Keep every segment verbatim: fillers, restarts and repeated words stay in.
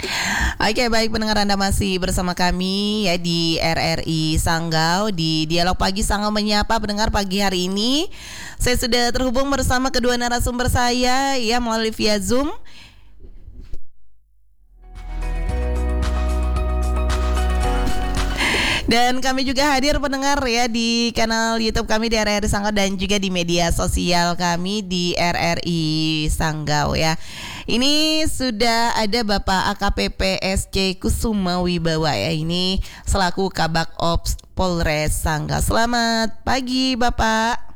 Oke, baik pendengar, Anda masih bersama kami ya di R R I Sanggau di Dialog Pagi Sanggau Menyapa. Pendengar, pagi hari ini saya sudah terhubung bersama kedua narasumber saya ya melalui via Zoom. Dan kami juga hadir pendengar ya di kanal YouTube kami di R R I Sanggau dan juga di media sosial kami di R R I Sanggau ya. Ini sudah ada Bapak A K P P S C Kusuma Wibawa ya, ini selaku Kabak Ops Polres Sanggau. Selamat pagi Bapak.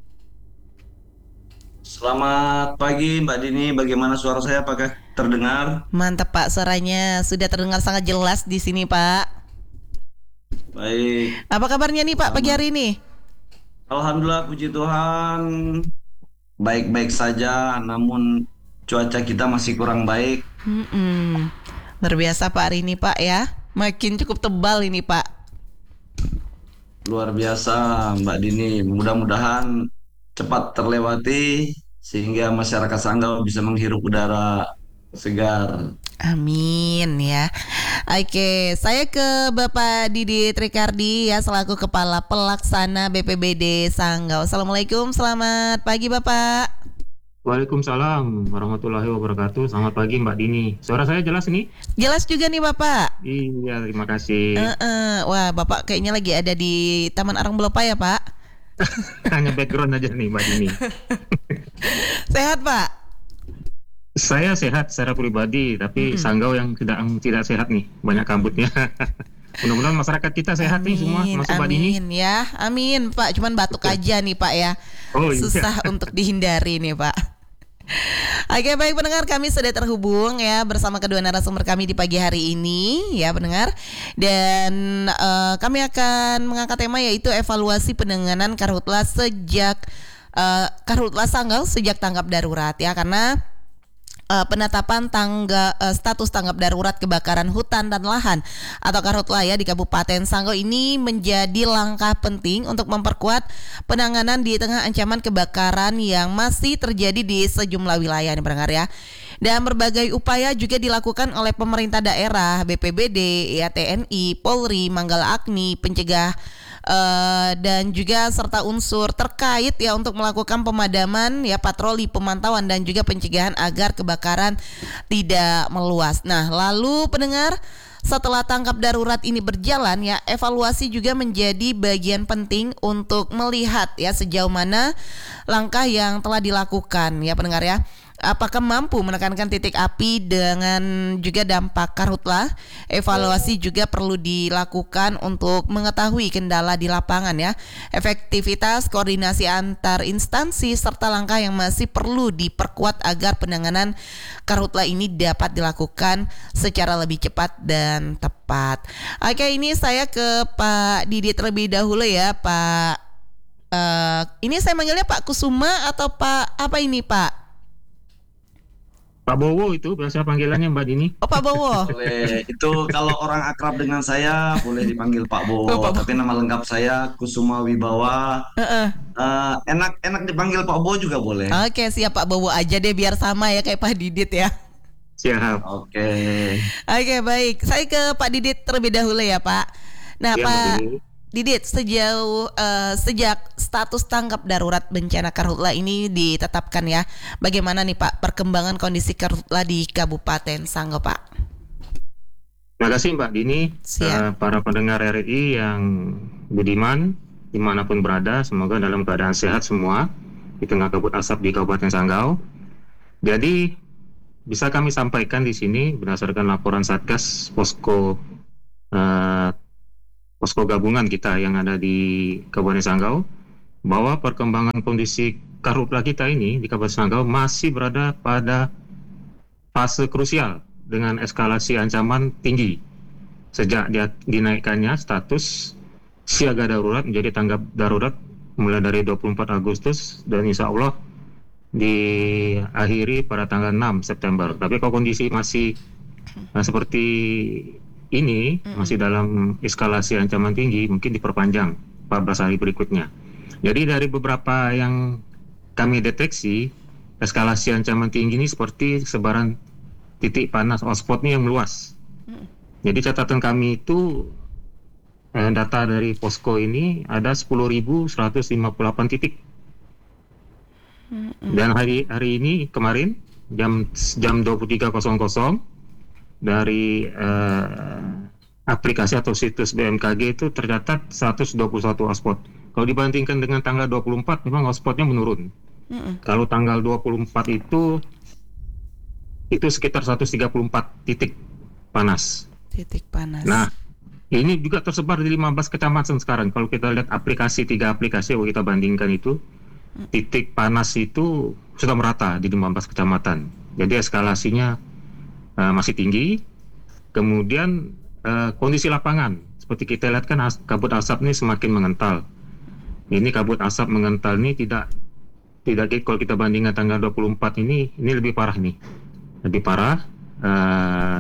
Selamat pagi Mbak Dini, bagaimana suara saya, apakah terdengar? Mantap Pak, suaranya sudah terdengar sangat jelas di sini Pak. Baik. Apa kabarnya nih Pak pagi hari ini? Alhamdulillah, puji Tuhan, baik-baik saja. Namun cuaca kita masih kurang baik. Hmm, luar biasa Pak hari ini Pak ya. Makin cukup tebal ini Pak. Luar biasa Mbak Dini. Mudah-mudahan cepat terlewati sehingga masyarakat Sanggau bisa menghirup udara segar. Amin ya. Oke, saya ke Bapak Didit Ricardi ya selaku Kepala Pelaksana B P B D Sanggau. Assalamualaikum, selamat pagi Bapak. Waalaikumsalam warahmatullahi wabarakatuh. Selamat pagi Mbak Dini. Suara saya jelas nih? Jelas juga nih Bapak. Iya, terima kasih. Uh-uh. Wah, Bapak kayaknya lagi ada di Taman Arang Belopa ya Pak? Hanya background aja nih Mbak Dini. Sehat Pak? Saya sehat secara pribadi, tapi mm-hmm. Sanggau yang tidak tidak sehat nih, banyak kabutnya. Mudah-mudahan masyarakat kita sehat amin, nih semua, masuk Mbak Dini. Amin ya, amin Pak. Cuman batuk aja nih Pak ya. Oh, susah iya. untuk dihindari nih Pak. Oke, baik pendengar, kami sudah terhubung ya bersama kedua narasumber kami di pagi hari ini ya pendengar. Dan uh, kami akan mengangkat tema yaitu evaluasi penanganan karhutla sejak uh, karhutla Sanggau sejak tanggap darurat ya, karena Uh, penetapan tangga uh, status tanggap darurat kebakaran hutan dan lahan atau karhutla ya di Kabupaten Sanggau ini menjadi langkah penting untuk memperkuat penanganan di tengah ancaman kebakaran yang masih terjadi di sejumlah wilayah nih pendengar ya. Dan berbagai upaya juga dilakukan oleh pemerintah daerah, B P B D, ya, T N I, Polri, Manggala Agni, pencegah Uh, dan juga serta unsur terkait ya untuk melakukan pemadaman ya, patroli, pemantauan dan juga pencegahan agar kebakaran tidak meluas. Nah, lalu pendengar, setelah tanggap darurat ini berjalan ya, evaluasi juga menjadi bagian penting untuk melihat ya sejauh mana langkah yang telah dilakukan ya pendengar ya. Apakah mampu menekankan titik api dengan juga dampak karhutla? Evaluasi juga perlu dilakukan untuk mengetahui kendala di lapangan ya, efektivitas koordinasi antar instansi serta langkah yang masih perlu diperkuat agar penanganan karhutla ini dapat dilakukan secara lebih cepat dan tepat. Oke, ini saya ke Pak Didit terlebih dahulu ya Pak. Uh, ini saya manggilnya Pak Kusuma atau Pak apa ini Pak? Pak Bowo itu biasa panggilannya Mbak Dini. Oh, Pak Bowo. Boleh. Itu kalau orang akrab dengan saya boleh dipanggil Pak Bowo. Oh, Pak Bowo. Tapi nama lengkap saya Kusuma Wibawa. Uh-uh. Uh, enak enak dipanggil Pak Bowo juga boleh. Oke, siap Pak Bowo aja deh biar sama ya kayak Pak Didit ya. Siap. Oke. Oke, baik. Saya ke Pak Didit terlebih dahulu ya Pak. Nah ya, Pak Didit, sejauh uh, sejak status tanggap darurat bencana karhutla ini ditetapkan ya, bagaimana nih Pak perkembangan kondisi karhutla di Kabupaten Sanggau Pak? Terima kasih Mbak Dini, uh, para pendengar R R I yang budiman dimanapun berada, semoga dalam keadaan sehat semua di tengah kabut asap di Kabupaten Sanggau. Jadi bisa kami sampaikan di sini berdasarkan laporan Satgas Posko uh, posko gabungan kita yang ada di Kabupaten Sanggau, bahwa perkembangan kondisi karhutla kita ini di Kabupaten Sanggau masih berada pada fase krusial dengan eskalasi ancaman tinggi sejak dia dinaikkannya status siaga darurat menjadi tanggap darurat mulai dari dua puluh empat Agustus dan insya Allah diakhiri pada tanggal enam September. Tapi kalau kondisi masih nah, seperti ini masih dalam eskalasi ancaman tinggi, mungkin diperpanjang empat belas hari berikutnya. Jadi dari beberapa yang kami deteksi, eskalasi ancaman tinggi ini seperti sebaran titik panas hotspot ini yang meluas. Jadi catatan kami itu eh, data dari Posko ini ada sepuluh ribu seratus lima puluh delapan titik. Dan hari hari ini kemarin jam jam dua puluh tiga nol nol dari eh, aplikasi atau situs B M K G itu tercatat seratus dua puluh satu hotspot. Kalau dibandingkan dengan tanggal dua puluh empat memang hotspotnya menurun. Mm-mm. Kalau tanggal dua puluh empat itu itu sekitar seratus tiga puluh empat titik panas. Titik panas. Nah, ini juga tersebar di lima belas kecamatan sekarang. Kalau kita lihat aplikasi tiga aplikasi yang kita bandingkan itu, mm. titik panas itu sudah merata di lima belas kecamatan. Jadi eskalasinya uh, masih tinggi. Kemudian uh, kondisi lapangan seperti kita lihat kan as- kabut asap ini semakin mengental. Ini kabut asap mengental ini tidak tidak kalau kita bandingkan tanggal dua puluh empat ini ini lebih parah nih. Lebih parah. Uh,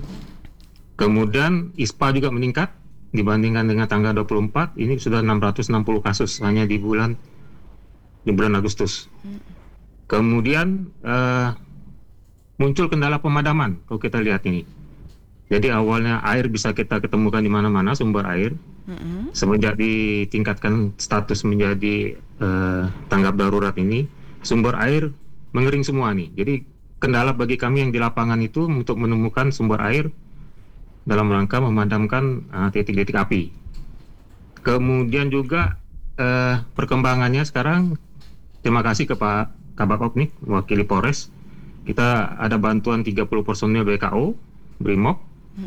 kemudian I S P A juga meningkat dibandingkan dengan tanggal dua puluh empat, ini sudah enam ratus enam puluh kasus hanya di bulan di bulan Agustus. Kemudian uh, muncul kendala pemadaman kalau kita lihat ini. Jadi awalnya air bisa kita ketemukan di mana-mana, sumber air. Mm-hmm. Semenjak ditingkatkan status menjadi uh, tanggap darurat ini, sumber air mengering semua nih. Jadi kendala bagi kami yang di lapangan itu untuk menemukan sumber air dalam rangka memadamkan uh, titik-titik api. Kemudian juga uh, perkembangannya sekarang, terima kasih ke Pak Kabak nih, mewakili Polres. Kita ada bantuan tiga puluh personil B K O, Brimob.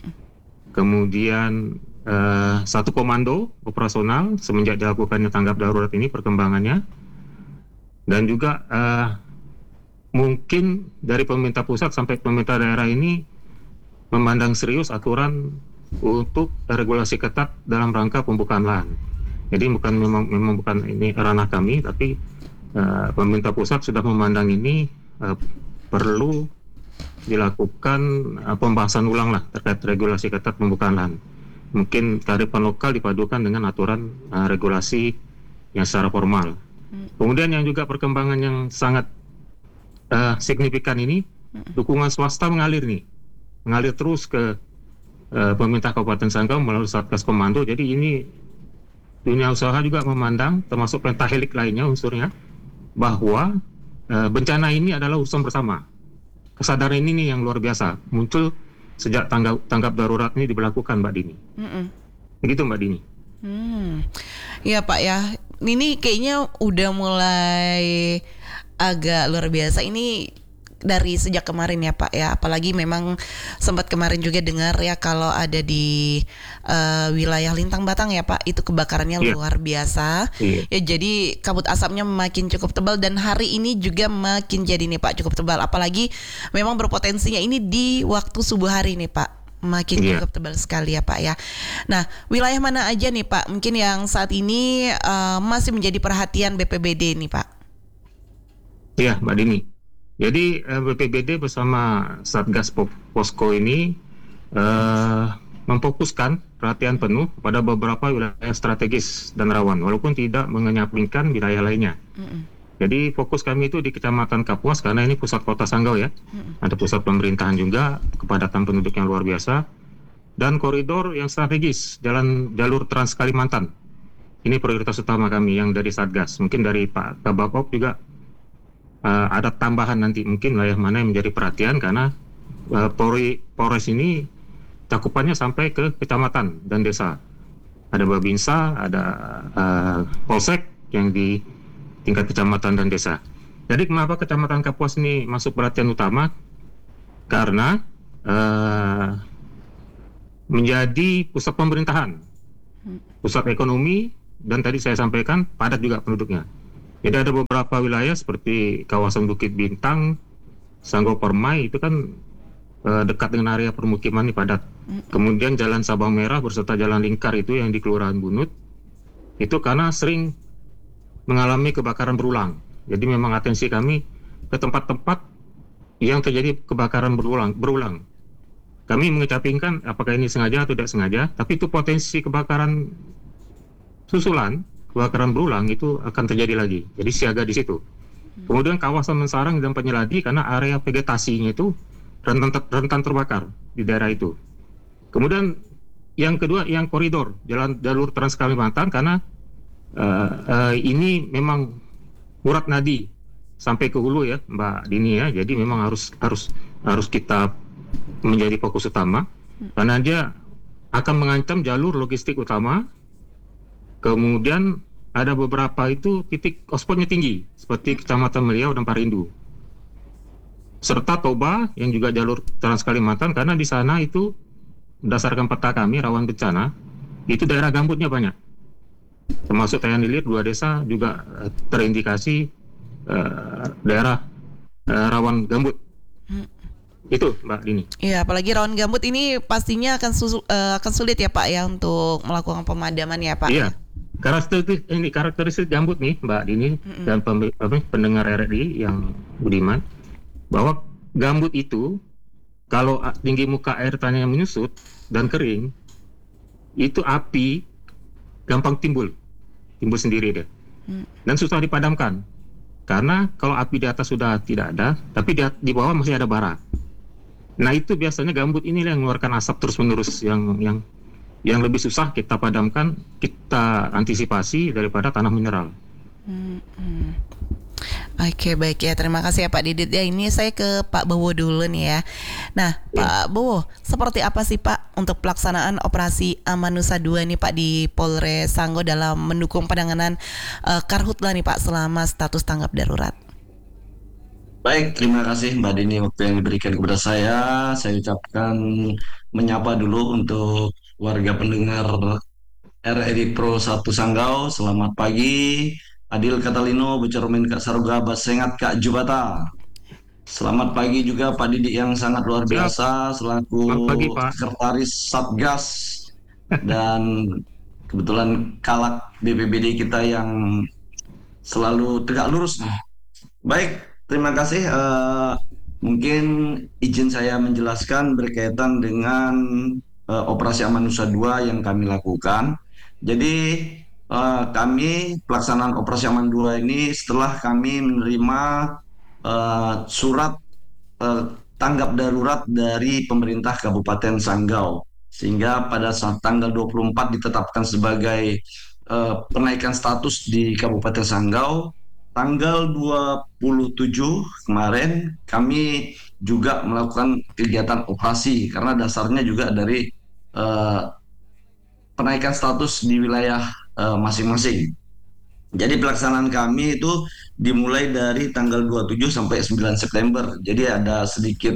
Kemudian uh, satu komando operasional semenjak dilakukannya tanggap darurat ini perkembangannya. Dan juga uh, mungkin dari pemerintah pusat sampai pemerintah daerah ini memandang serius aturan untuk regulasi ketat dalam rangka pembukaan lahan. Jadi bukan memang memang bukan ini ranah kami, tapi uh, pemerintah pusat sudah memandang ini uh, perlu dilakukan uh, pembahasan ulang lah terkait regulasi ketat pembukaan lahan. Mungkin kearifan lokal dipadukan dengan aturan uh, regulasi yang secara formal. Hmm. Kemudian yang juga perkembangan yang sangat uh, signifikan ini, hmm. dukungan swasta mengalir nih, mengalir terus ke uh, pemerintah Kabupaten Sanggau melalui Satgas Komando. Jadi ini dunia usaha juga memandang, termasuk pentahelik lainnya unsurnya, bahwa uh, bencana ini adalah urusan bersama. Kesadaran ini nih yang luar biasa muncul sejak tanggap tanggap darurat ini diberlakukan, Mbak Dini. Mm-mm. Begitu Mbak Dini. Hmm. Ya Pak ya, ini kayaknya udah mulai agak luar biasa ini dari sejak kemarin ya Pak ya, apalagi memang sempat kemarin juga dengar ya kalau ada di uh, wilayah Lintang Batang ya Pak, itu kebakarannya yeah. luar biasa yeah. ya, jadi kabut asapnya makin cukup tebal dan hari ini juga makin jadi nih Pak cukup tebal, apalagi memang berpotensinya ini di waktu subuh hari nih Pak, makin yeah. cukup tebal sekali ya Pak ya. Nah, wilayah mana aja nih Pak mungkin yang saat ini uh, masih menjadi perhatian B P B D nih Pak? Iya yeah, Mbak Dini. Jadi B P B D bersama Satgas Posko ini uh, memfokuskan perhatian penuh pada beberapa wilayah strategis dan rawan, walaupun tidak mengenyampingkan wilayah lainnya. Mm-mm. Jadi fokus kami itu di Kecamatan Kapuas karena ini pusat kota Sanggau ya. Mm-mm. Ada pusat pemerintahan juga, kepadatan penduduk yang luar biasa, dan koridor yang strategis, jalan jalur Trans Kalimantan. Ini prioritas utama kami yang dari Satgas. Mungkin dari Pak Kabakop juga Uh, ada tambahan nanti mungkin wilayah mana yang menjadi perhatian karena uh, Polri, Polres ini cakupannya sampai ke kecamatan dan desa. Ada Babinsa, ada uh, Polsek yang di tingkat kecamatan dan desa. Jadi kenapa Kecamatan Kapuas ini masuk perhatian utama? Karena uh, menjadi pusat pemerintahan, pusat ekonomi, dan tadi saya sampaikan padat juga penduduknya. Jadi ada beberapa wilayah seperti kawasan Bukit Bintang, Sanggau Permai itu kan uh, dekat dengan area permukiman ini padat. Kemudian Jalan Sabang Merah beserta Jalan Lingkar itu yang di Kelurahan Bunut itu karena sering mengalami kebakaran berulang. Jadi memang atensi kami ke tempat-tempat yang terjadi kebakaran berulang. berulang. Kami mengecampingkan apakah ini sengaja atau tidak sengaja, tapi itu potensi kebakaran susulan, kebakaran berulang itu akan terjadi lagi. Jadi siaga di situ. Kemudian kawasan Mensarang dan Penyeladi karena area vegetasinya itu rentan, ter, rentan terbakar di daerah itu. Kemudian yang kedua, yang koridor jalan jalur Trans Kalimantan, karena uh, uh, ini memang urat nadi sampai ke hulu ya, Mbak Dini ya. Jadi memang harus harus harus kita menjadi fokus utama, karena dia akan mengancam jalur logistik utama. Kemudian ada beberapa itu titik hotspotnya tinggi, seperti Kecamatan Meliau dan Parindu. Serta Toba yang juga jalur Trans Kalimantan, karena di sana itu berdasarkan peta kami rawan bencana, itu daerah gambutnya banyak. Termasuk Tayan Lilir, dua desa juga terindikasi uh, daerah uh, rawan gambut. Hmm. Itu Mbak Dini. Iya, apalagi rawan gambut ini pastinya akan susul, uh, akan sulit ya Pak ya untuk melakukan pemadaman ya Pak. Iya. Karakteristik ini karakteristik gambut nih Mbak Dini mm-hmm. dan pem, apa, pendengar R R I yang budiman, bahwa gambut itu kalau tinggi muka air tanahnya menyusut dan kering, itu api gampang timbul, timbul sendiri deh, mm. dan susah dipadamkan. Karena kalau api di atas sudah tidak ada, tapi di, di bawah masih ada bara. Nah itu biasanya gambut ini yang mengeluarkan asap terus menerus yang yang yang lebih susah kita padamkan, kita antisipasi daripada tanah mineral. Hmm, hmm. Oke, baik ya, terima kasih ya Pak Didit ya. Ini saya ke Pak Bowo dulu nih ya. Nah ya. Pak Bowo, seperti apa sih Pak untuk pelaksanaan operasi Amanusa dua nih Pak di Polres Sanggau dalam mendukung penanganan uh, Karhutla nih Pak selama status tanggap darurat? Baik, terima kasih Mbak Dini waktu yang diberikan kepada saya. Saya ucapkan menyapa dulu untuk warga pendengar R R I Pro satu Sanggau. Selamat pagi. Adil Katalino, Becermin Kak Saruga, Basengat Kak Jubata. Selamat pagi juga Pak Didik yang sangat luar biasa selaku pagi, Pak. Sekretaris Satgas dan kebetulan Kalak B P B D kita yang selalu tegak lurus. Baik, terima kasih. Uh, mungkin izin saya menjelaskan berkaitan dengan uh, operasi Amanusa dua yang kami lakukan. Jadi uh, kami pelaksanaan operasi Aman dua ini setelah kami menerima uh, surat uh, tanggap darurat dari pemerintah Kabupaten Sanggau, sehingga pada saat tanggal dua puluh empat ditetapkan sebagai uh, penaikan status di Kabupaten Sanggau. Tanggal dua puluh tujuh kemarin kami juga melakukan kegiatan operasi karena dasarnya juga dari uh, penaikan status di wilayah uh, masing-masing. Jadi pelaksanaan kami itu dimulai dari tanggal dua puluh tujuh sampai sembilan September. Jadi ada sedikit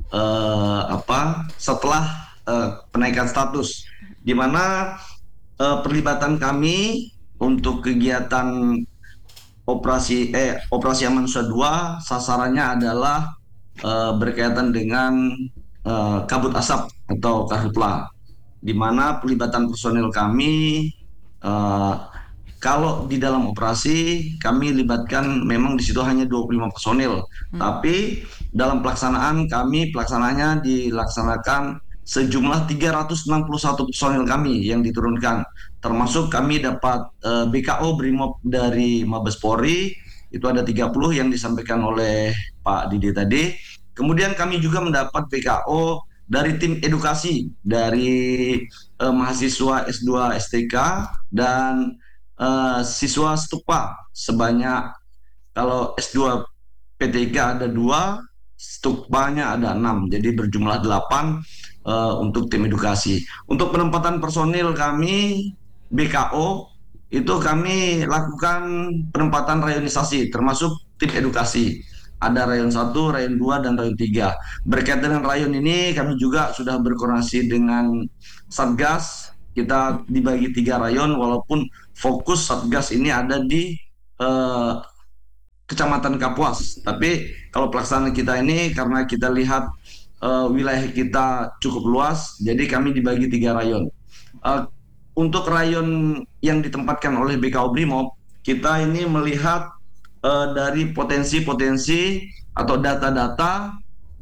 uh, apa setelah uh, penaikan status, di mana uh, perlibatan kami untuk kegiatan operasi eh operasi Amanusa dua sasarannya adalah uh, berkaitan dengan uh, kabut asap atau karhutla, di mana pelibatan personil kami uh, kalau di dalam operasi kami libatkan memang di situ hanya dua puluh lima personil, hmm. tapi dalam pelaksanaan kami pelaksanaannya dilaksanakan sejumlah tiga ratus enam puluh satu personil kami yang diturunkan, termasuk kami dapat uh, B K O Brimob dari Mabes Polri, itu ada tiga puluh yang disampaikan oleh Pak Didi tadi. Kemudian kami juga mendapat B K O dari tim edukasi dari uh, mahasiswa S dua S T K dan uh, siswa Stupa sebanyak, kalau S dua P T K ada dua, Stupanya ada enam, jadi berjumlah delapan uh, untuk tim edukasi. Untuk penempatan personil kami B K O itu kami lakukan penempatan rayonisasi termasuk tim edukasi. Ada rayon satu, rayon dua, dan rayon tiga. Berkaitan dengan rayon ini kami juga sudah berkoordinasi dengan Satgas. Kita dibagi tiga rayon walaupun fokus Satgas ini ada di uh, Kecamatan Kapuas. Tapi kalau pelaksanaan kita ini karena kita lihat uh, wilayah kita cukup luas, jadi kami dibagi tiga rayon. Uh, untuk rayon yang ditempatkan oleh B K O Brimob, kita ini melihat uh, dari potensi-potensi atau data-data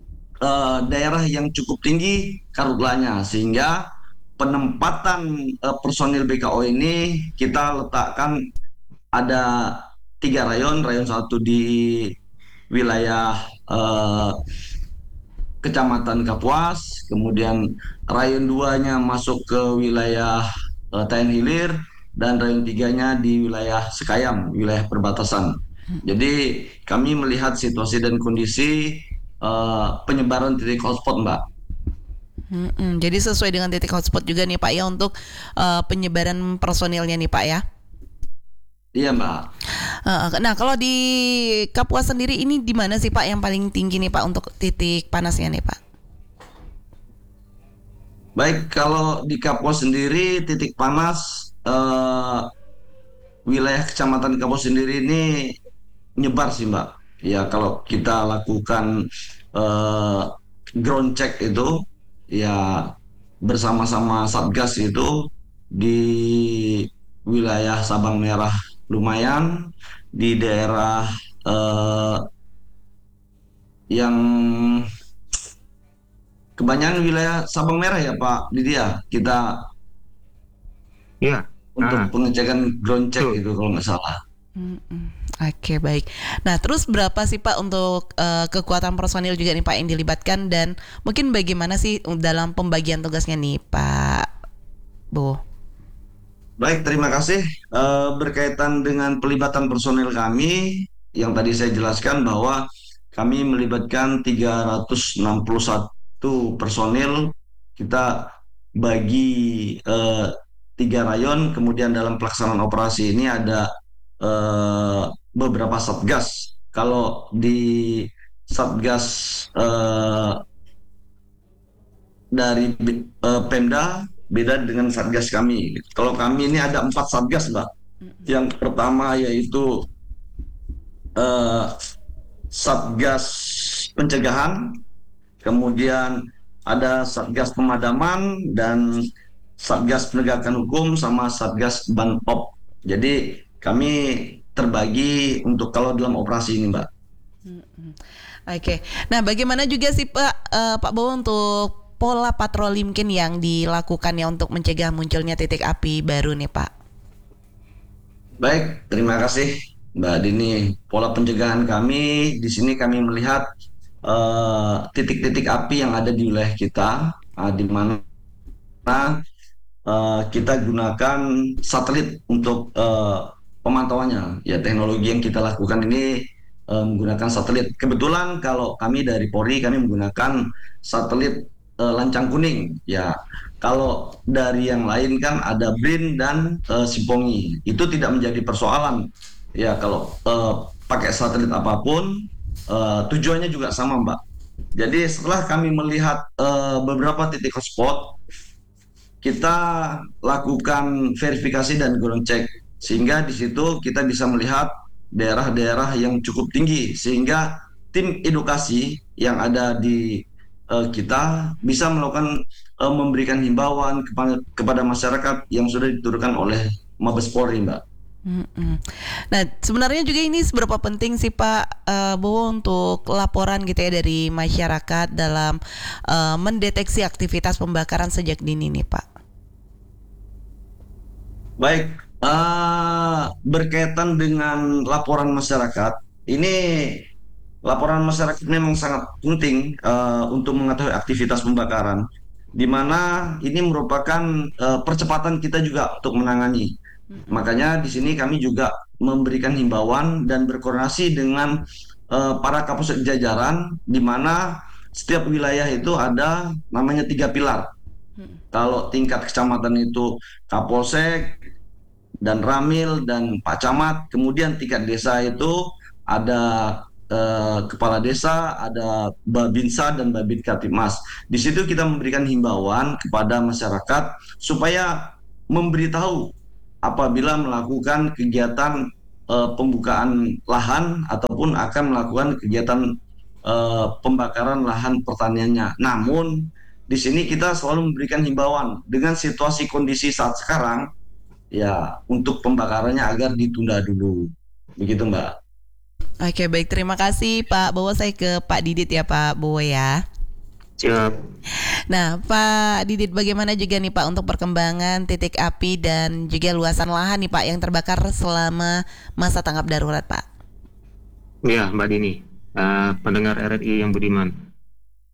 uh, daerah yang cukup tinggi karhutlanya, sehingga penempatan uh, personil B K O ini kita letakkan ada tiga rayon, rayon satu di wilayah uh, Kecamatan Kapuas, kemudian rayon duanya masuk ke wilayah uh, Tayan Hilir, dan rayon tiganya di wilayah Sekayam, wilayah perbatasan. Jadi kami melihat situasi dan kondisi uh, penyebaran titik hotspot, Mbak. Mm-mm. Jadi sesuai dengan titik hotspot juga nih Pak ya untuk uh, penyebaran personilnya nih Pak ya. Iya, Mbak. Uh, nah kalau di Kapuas sendiri ini di mana sih Pak yang paling tinggi nih Pak untuk titik panasnya nih Pak? Baik, kalau di Kapuas sendiri titik panas uh, wilayah Kecamatan Kapuas sendiri ini nyebar sih, Mbak. Ya kalau kita lakukan uh, ground check itu ya bersama-sama Satgas itu di wilayah Sabang Merah lumayan, di daerah eh, yang kebanyakan wilayah Sabang Merah ya Pak Lydia, kita Ya. untuk Nah, pengecekan ground check betul. itu kalau nggak salah. Mm-mm. Oke baik. Nah terus berapa sih Pak untuk uh, kekuatan personil juga nih Pak yang dilibatkan dan mungkin bagaimana sih dalam pembagian tugasnya nih Pak Bo? Baik, terima kasih. Eh, berkaitan dengan pelibatan personil kami, yang tadi saya jelaskan bahwa kami melibatkan tiga ratus enam puluh satu personil. Kita bagi eh, tiga rayon, kemudian dalam pelaksanaan operasi ini ada eh, beberapa satgas. Kalau di satgas eh, dari eh, Pemda beda dengan satgas kami. Kalau kami ini ada empat satgas, Mbak. Yang pertama yaitu eh, satgas pencegahan, kemudian ada satgas pemadaman dan satgas penegakan hukum sama satgas banpop. Jadi kami terbagi untuk kalau dalam operasi ini, Mbak. Oke. Nah bagaimana juga sih Pak uh, Pak Bo untuk pola patroli mungkin yang dilakukan ya untuk mencegah munculnya titik api baru nih Pak? Baik, terima kasih Mbak Dini. Pola pencegahan kami di sini kami melihat eh, titik-titik api yang ada di wilayah kita, eh, di mana eh, kita gunakan satelit untuk eh, pemantauannya. Ya, teknologi yang kita lakukan ini eh, menggunakan satelit. Kebetulan kalau kami dari Polri kami menggunakan satelit eh, lancang kuning. Ya, kalau dari yang lain kan ada BRIN dan eh, Sipongi. Itu tidak menjadi persoalan. Ya, kalau eh, pakai satelit apapun eh, tujuannya juga sama, Mbak. Jadi setelah kami melihat eh, beberapa titik hotspot, kita lakukan verifikasi dan ground check sehingga di situ kita bisa melihat daerah-daerah yang cukup tinggi sehingga tim edukasi yang ada di uh, kita bisa melakukan uh, memberikan himbauan kepada kepada masyarakat yang sudah diturunkan oleh Mabes Polri, Mbak. Mm-mm. Nah sebenarnya juga ini seberapa penting sih Pak uh, Bo untuk laporan gitu ya dari masyarakat dalam uh, mendeteksi aktivitas pembakaran sejak dini nih Pak? Baik, uh, berkaitan dengan laporan masyarakat, ini laporan masyarakat memang sangat penting uh, untuk mengetahui aktivitas pembakaran, di mana ini merupakan uh, percepatan kita juga untuk menangani. Makanya di sini kami juga memberikan himbauan dan berkoordinasi dengan uh, para kapolsek jajaran, di mana setiap wilayah itu ada namanya tiga pilar. Kalau tingkat kecamatan itu Kapolsek dan Ramil dan Pak Camat, kemudian tingkat desa itu ada eh, kepala desa, ada Babinsa dan Babin Kaptipmas. Di situ kita memberikan himbauan kepada masyarakat supaya memberitahu apabila melakukan kegiatan eh, pembukaan lahan ataupun akan melakukan kegiatan eh, pembakaran lahan pertaniannya. Namun di sini kita selalu memberikan himbauan dengan situasi kondisi saat sekarang, ya untuk pembakarannya agar ditunda dulu. Begitu, Mbak. Oke baik, terima kasih Pak Bowo. Saya ke Pak Didit ya Pak Bowo ya. Siap. Nah Pak Didit, bagaimana juga nih Pak untuk perkembangan titik api dan juga luasan lahan nih Pak yang terbakar selama masa tanggap darurat Pak? Ya Mbak Dini, uh, pendengar R R I yang budiman.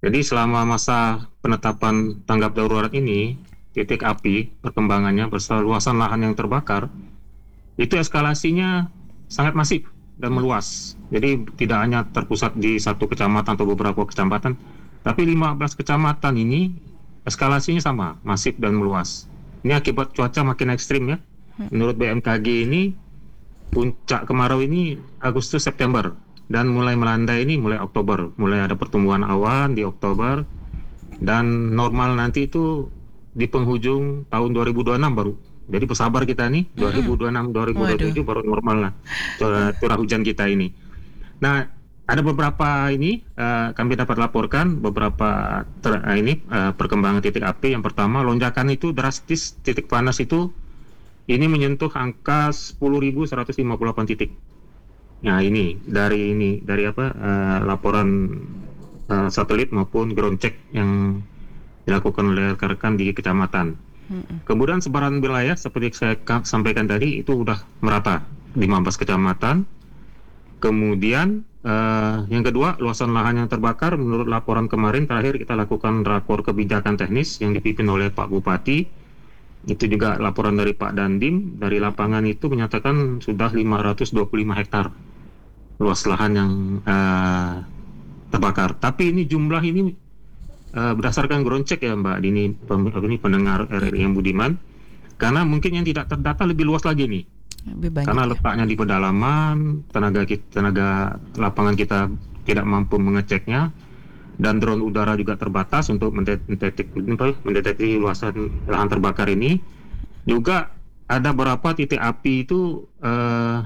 Jadi selama masa penetapan tanggap darurat ini, titik api perkembangannya beserta luasan lahan yang terbakar, itu eskalasinya sangat masif dan meluas. Jadi tidak hanya terpusat di satu kecamatan atau beberapa kecamatan, tapi lima belas kecamatan ini eskalasinya sama, masif dan meluas. Ini akibat cuaca makin ekstrim ya. Menurut B M K G ini, puncak kemarau ini Agustus September. Dan mulai melandai ini mulai Oktober, mulai ada pertumbuhan awan di Oktober, dan normal nanti itu di penghujung tahun dua ribu dua puluh enam baru. Jadi bersabar kita nih, dua ribu dua puluh enam dua ribu dua puluh tujuh baru normal lah curah, curah hujan kita ini. Nah, ada beberapa ini uh, kami dapat laporkan beberapa ter, uh, ini uh, perkembangan titik api. Yang pertama, lonjakan itu drastis, titik panas itu ini menyentuh angka sepuluh ribu seratus lima puluh delapan titik. Nah ini dari ini dari apa uh, laporan uh, satelit maupun ground check yang dilakukan oleh rekan-rekan di kecamatan. Hmm. Kemudian sebaran wilayah seperti saya sampaikan tadi itu udah merata lima belas kecamatan. Kemudian uh, yang kedua, luasan lahan yang terbakar menurut laporan kemarin terakhir kita lakukan rakor kebijakan teknis yang dipimpin oleh Pak Bupati. Itu juga laporan dari Pak Dandim dari lapangan itu menyatakan sudah lima ratus dua puluh lima hektar luas lahan yang uh, terbakar. Tapi ini jumlah ini uh, berdasarkan ground check ya Mbak Dini, ini pendengar R R I yang budiman, karena mungkin yang tidak terdata lebih luas lagi nih. Lebih banyak, karena letaknya di pedalaman, tenaga kita, tenaga lapangan kita tidak mampu mengeceknya, dan drone udara juga terbatas untuk mendeteksi, mendeteksi luasan lahan terbakar ini. Juga ada beberapa titik api itu uh,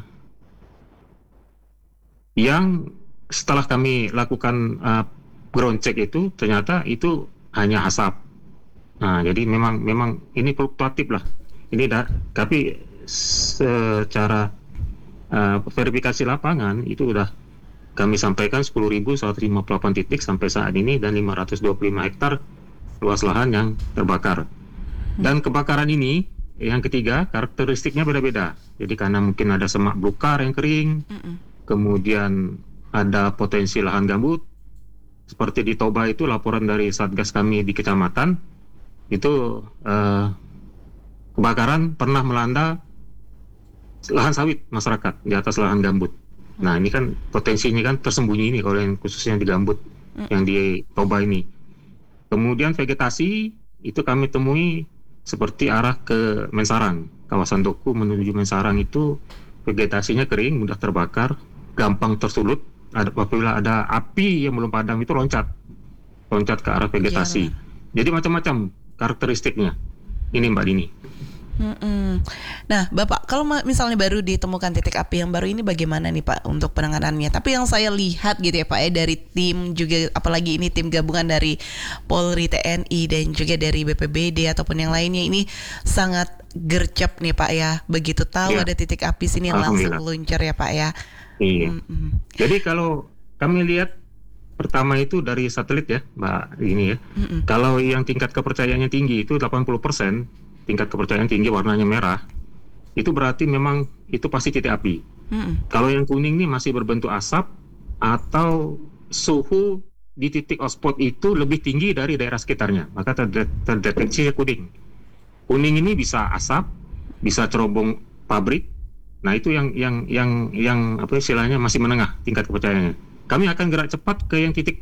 yang setelah kami lakukan uh, ground check itu ternyata itu hanya asap. Nah, jadi memang memang ini fluktuatif lah. Ini dah, tapi secara uh, verifikasi lapangan itu udah kami sampaikan sepuluh ribu seratus lima puluh delapan titik sampai saat ini dan lima ratus dua puluh lima hektar luas lahan yang terbakar. Dan kebakaran ini yang ketiga karakteristiknya beda-beda. Jadi karena mungkin ada semak belukar yang kering, Mm-mm. kemudian ada potensi lahan gambut. Seperti di Toba itu laporan dari Satgas kami di kecamatan itu eh, kebakaran pernah melanda lahan sawit masyarakat di atas lahan gambut. Nah ini kan potensinya kan tersembunyi ini kalau yang khususnya di gambut mm. yang di Toba ini. Kemudian vegetasi itu kami temui seperti arah ke Mensarang, kawasan Doku menuju Mensarang itu vegetasinya kering, mudah terbakar, gampang tersulut. Ada apabila ada api yang belum padam itu loncat, loncat ke arah vegetasi. Ya. Jadi macam-macam karakteristiknya. Ini Mbak Dini. Mm-mm. Nah, Bapak, kalau misalnya baru ditemukan titik api yang baru ini bagaimana nih Pak untuk penanganannya? Tapi yang saya lihat gitu ya Pak ya dari tim juga, apalagi ini tim gabungan dari Polri, T N I dan juga dari B P B D ataupun yang lainnya ini sangat gercep nih Pak ya. Begitu tahu ya. Ada titik api sini langsung meluncur ya Pak ya. Iya. Mm-mm. Jadi kalau kami lihat pertama itu dari satelit ya Mbak ini ya. Mm-mm. Kalau yang tingkat kepercayaannya tinggi itu delapan puluh persen, tingkat kepercayaan tinggi warnanya merah, itu berarti memang itu pasti titik api. Mm-mm. Kalau yang kuning ini masih berbentuk asap atau suhu di titik hotspot itu lebih tinggi dari daerah sekitarnya, maka terdeteksi kuning. Kuning ini bisa asap, bisa cerobong pabrik. Nah itu yang yang yang yang apa istilahnya masih menengah tingkat kepercayaannya. Kami akan gerak cepat ke yang titik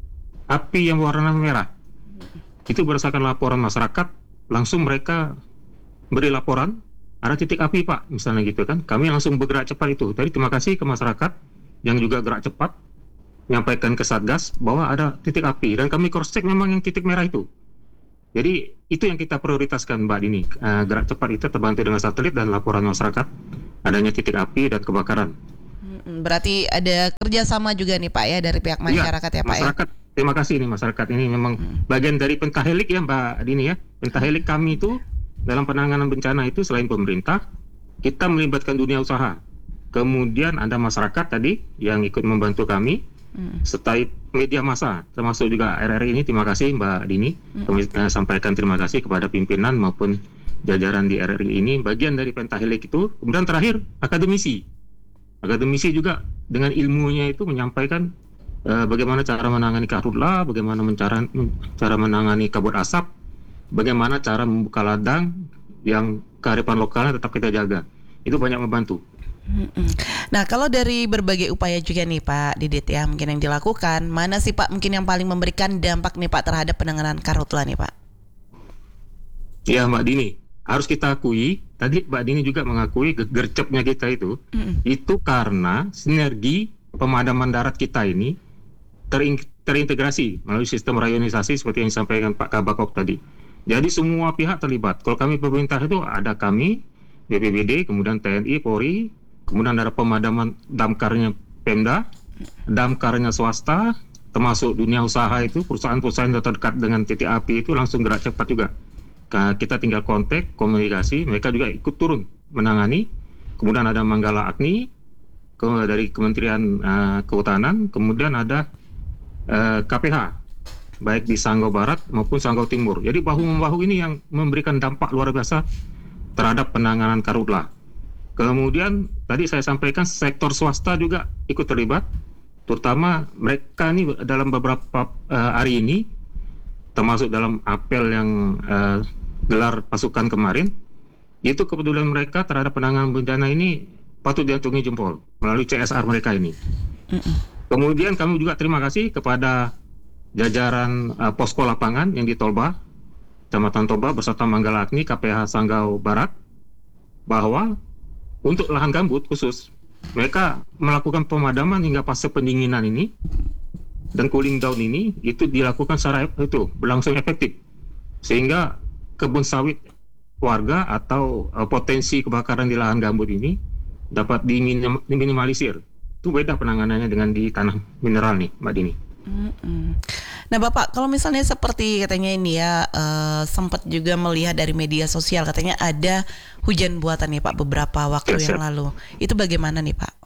api yang warna merah. Itu berdasarkan laporan masyarakat, langsung mereka beri laporan ada titik api Pak, misalnya gitu kan. Kami langsung bergerak cepat itu. Tadi terima kasih ke masyarakat yang juga gerak cepat menyampaikan ke Satgas bahwa ada titik api dan kami cross check memang yang titik merah itu. Jadi itu yang kita prioritaskan Mbak Dini. Uh, gerak cepat itu terbantu dengan satelit dan laporan masyarakat adanya titik api dan kebakaran. Berarti ada kerjasama juga nih Pak ya dari pihak masyarakat ya, ya Pak masyarakat, ya. Terima kasih nih masyarakat ini memang hmm. bagian dari pentahelik ya Mbak Dini ya. Pentahelik kami itu dalam penanganan bencana itu selain pemerintah, kita melibatkan dunia usaha. Kemudian ada masyarakat tadi yang ikut membantu kami. Hmm. Serta media massa termasuk juga R R I ini. Terima kasih Mbak Dini. Hmm. Kami uh, sampaikan terima kasih kepada pimpinan maupun jajaran di R R I ini, bagian dari pentahelik itu. Kemudian terakhir akademisi akademisi juga dengan ilmunya itu menyampaikan uh, bagaimana cara menangani karhutla, bagaimana mencara, cara menangani kabut asap, bagaimana cara membuka ladang yang kearifan lokalnya tetap kita jaga. Itu banyak membantu. Mm-mm. Nah, kalau dari berbagai upaya juga nih Pak Didit ya, mungkin yang dilakukan, mana sih Pak mungkin yang paling memberikan dampak nih Pak terhadap penanganan karhutla nih Pak? Ya Mbak Dini, harus kita akui, tadi Mbak Dini juga mengakui gercepnya kita itu, Mm-mm. itu karena sinergi pemadaman darat kita ini terin- terintegrasi melalui sistem rayonisasi seperti yang disampaikan Pak Kabakok tadi. Jadi semua pihak terlibat. Kalau kami pemerintah itu ada kami, B P B D, kemudian T N I, Polri, kemudian ada pemadaman damkarnya Pemda, damkarnya swasta, termasuk dunia usaha itu, perusahaan-perusahaan yang terdekat dengan titik api itu langsung gerak cepat juga. Kita tinggal kontak, komunikasi, mereka juga ikut turun menangani. Kemudian ada Manggala Agni dari Kementerian uh, Kehutanan, kemudian ada uh, K P H, baik di Sanggau Barat maupun Sanggau Timur. Jadi bahu-membahu ini yang memberikan dampak luar biasa terhadap penanganan karhutla. Kemudian tadi saya sampaikan sektor swasta juga ikut terlibat, terutama mereka ini dalam beberapa uh, hari ini, termasuk dalam apel yang uh, gelar pasukan kemarin, itu kepedulian mereka terhadap penanganan bencana ini patut diacungi jempol melalui C S R mereka ini. Mm-mm. Kemudian kami juga terima kasih kepada jajaran uh, posko lapangan yang di Tolba, Kecamatan Toba beserta Manggala Agni, K P H Sanggau Barat, bahwa untuk lahan gambut khusus, mereka melakukan pemadaman hingga fase pendinginan ini dan cooling down ini itu dilakukan secara itu berlangsung efektif, sehingga kebun sawit warga atau uh, potensi kebakaran di lahan gambut ini dapat diminim, diminimalisir. Itu beda penanganannya dengan di tanah mineral nih, Mbak Dini. Mm-mm. Nah Bapak, kalau misalnya seperti katanya ini ya, uh, sempat juga melihat dari media sosial katanya ada hujan buatan nih Pak beberapa waktu ya, yang lalu. Itu bagaimana nih Pak?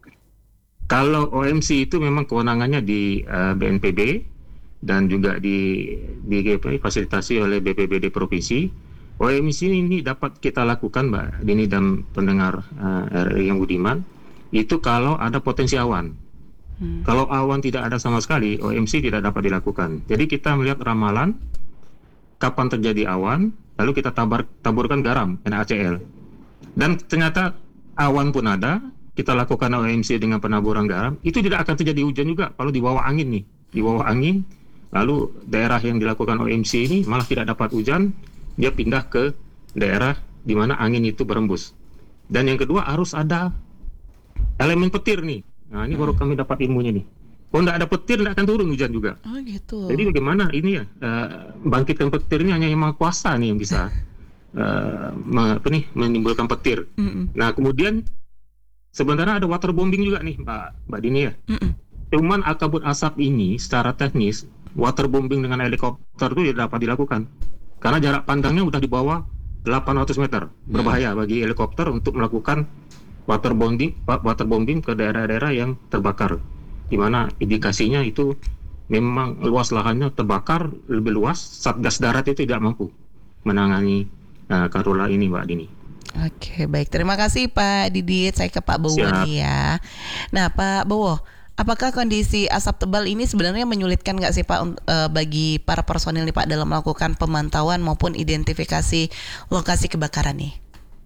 Kalau O M C itu memang kewenangannya di uh, B N P B dan juga di, di fasilitasi oleh B P B D provinsi. O M C ini dapat kita lakukan Mbak Dini dan pendengar uh, R R I yang budiman, itu kalau ada potensi awan. Hmm. Kalau awan tidak ada sama sekali, O M C tidak dapat dilakukan. Jadi kita melihat ramalan kapan terjadi awan, lalu kita tabar, taburkan garam N A C L. Dan ternyata awan pun ada, kita lakukan O M C dengan penaburan garam, itu tidak akan terjadi hujan juga kalau di bawah angin nih. Di bawah angin, lalu daerah yang dilakukan O M C ini malah tidak dapat hujan, dia pindah ke daerah di mana angin itu berembus. Dan yang kedua harus ada elemen petir nih. Nah ini baru kami dapat ilmunya nih. Kalau tidak ada petir tidak akan turun hujan juga. Oh gitu. Jadi bagaimana ini ya uh, bangkitkan petir ini hanya yang Maha Kuasa nih yang bisa uh, apa nih menimbulkan petir. Mm-mm. Nah kemudian sebenarnya ada waterbombing juga nih Mbak Mbak Dini ya. Mm-mm. Cuman kabut asap ini secara teknis waterbombing dengan helikopter itu tidak dapat dilakukan karena jarak pandangnya udah di bawah delapan ratus meter. Berbahaya bagi helikopter untuk melakukan waterbombing waterbombing ke daerah-daerah yang terbakar, di mana indikasinya itu memang luas lahannya terbakar lebih luas. Satgas darat itu tidak mampu menangani uh, karhutla ini, Mbak Dini. Oke, baik. Terima kasih Pak Didit. Saya ke Pak Bowo nih ya. Nah, Pak Bowo, apakah kondisi asap tebal ini sebenarnya menyulitkan nggak sih Pak uh, bagi para personil nih Pak dalam melakukan pemantauan maupun identifikasi lokasi kebakaran nih?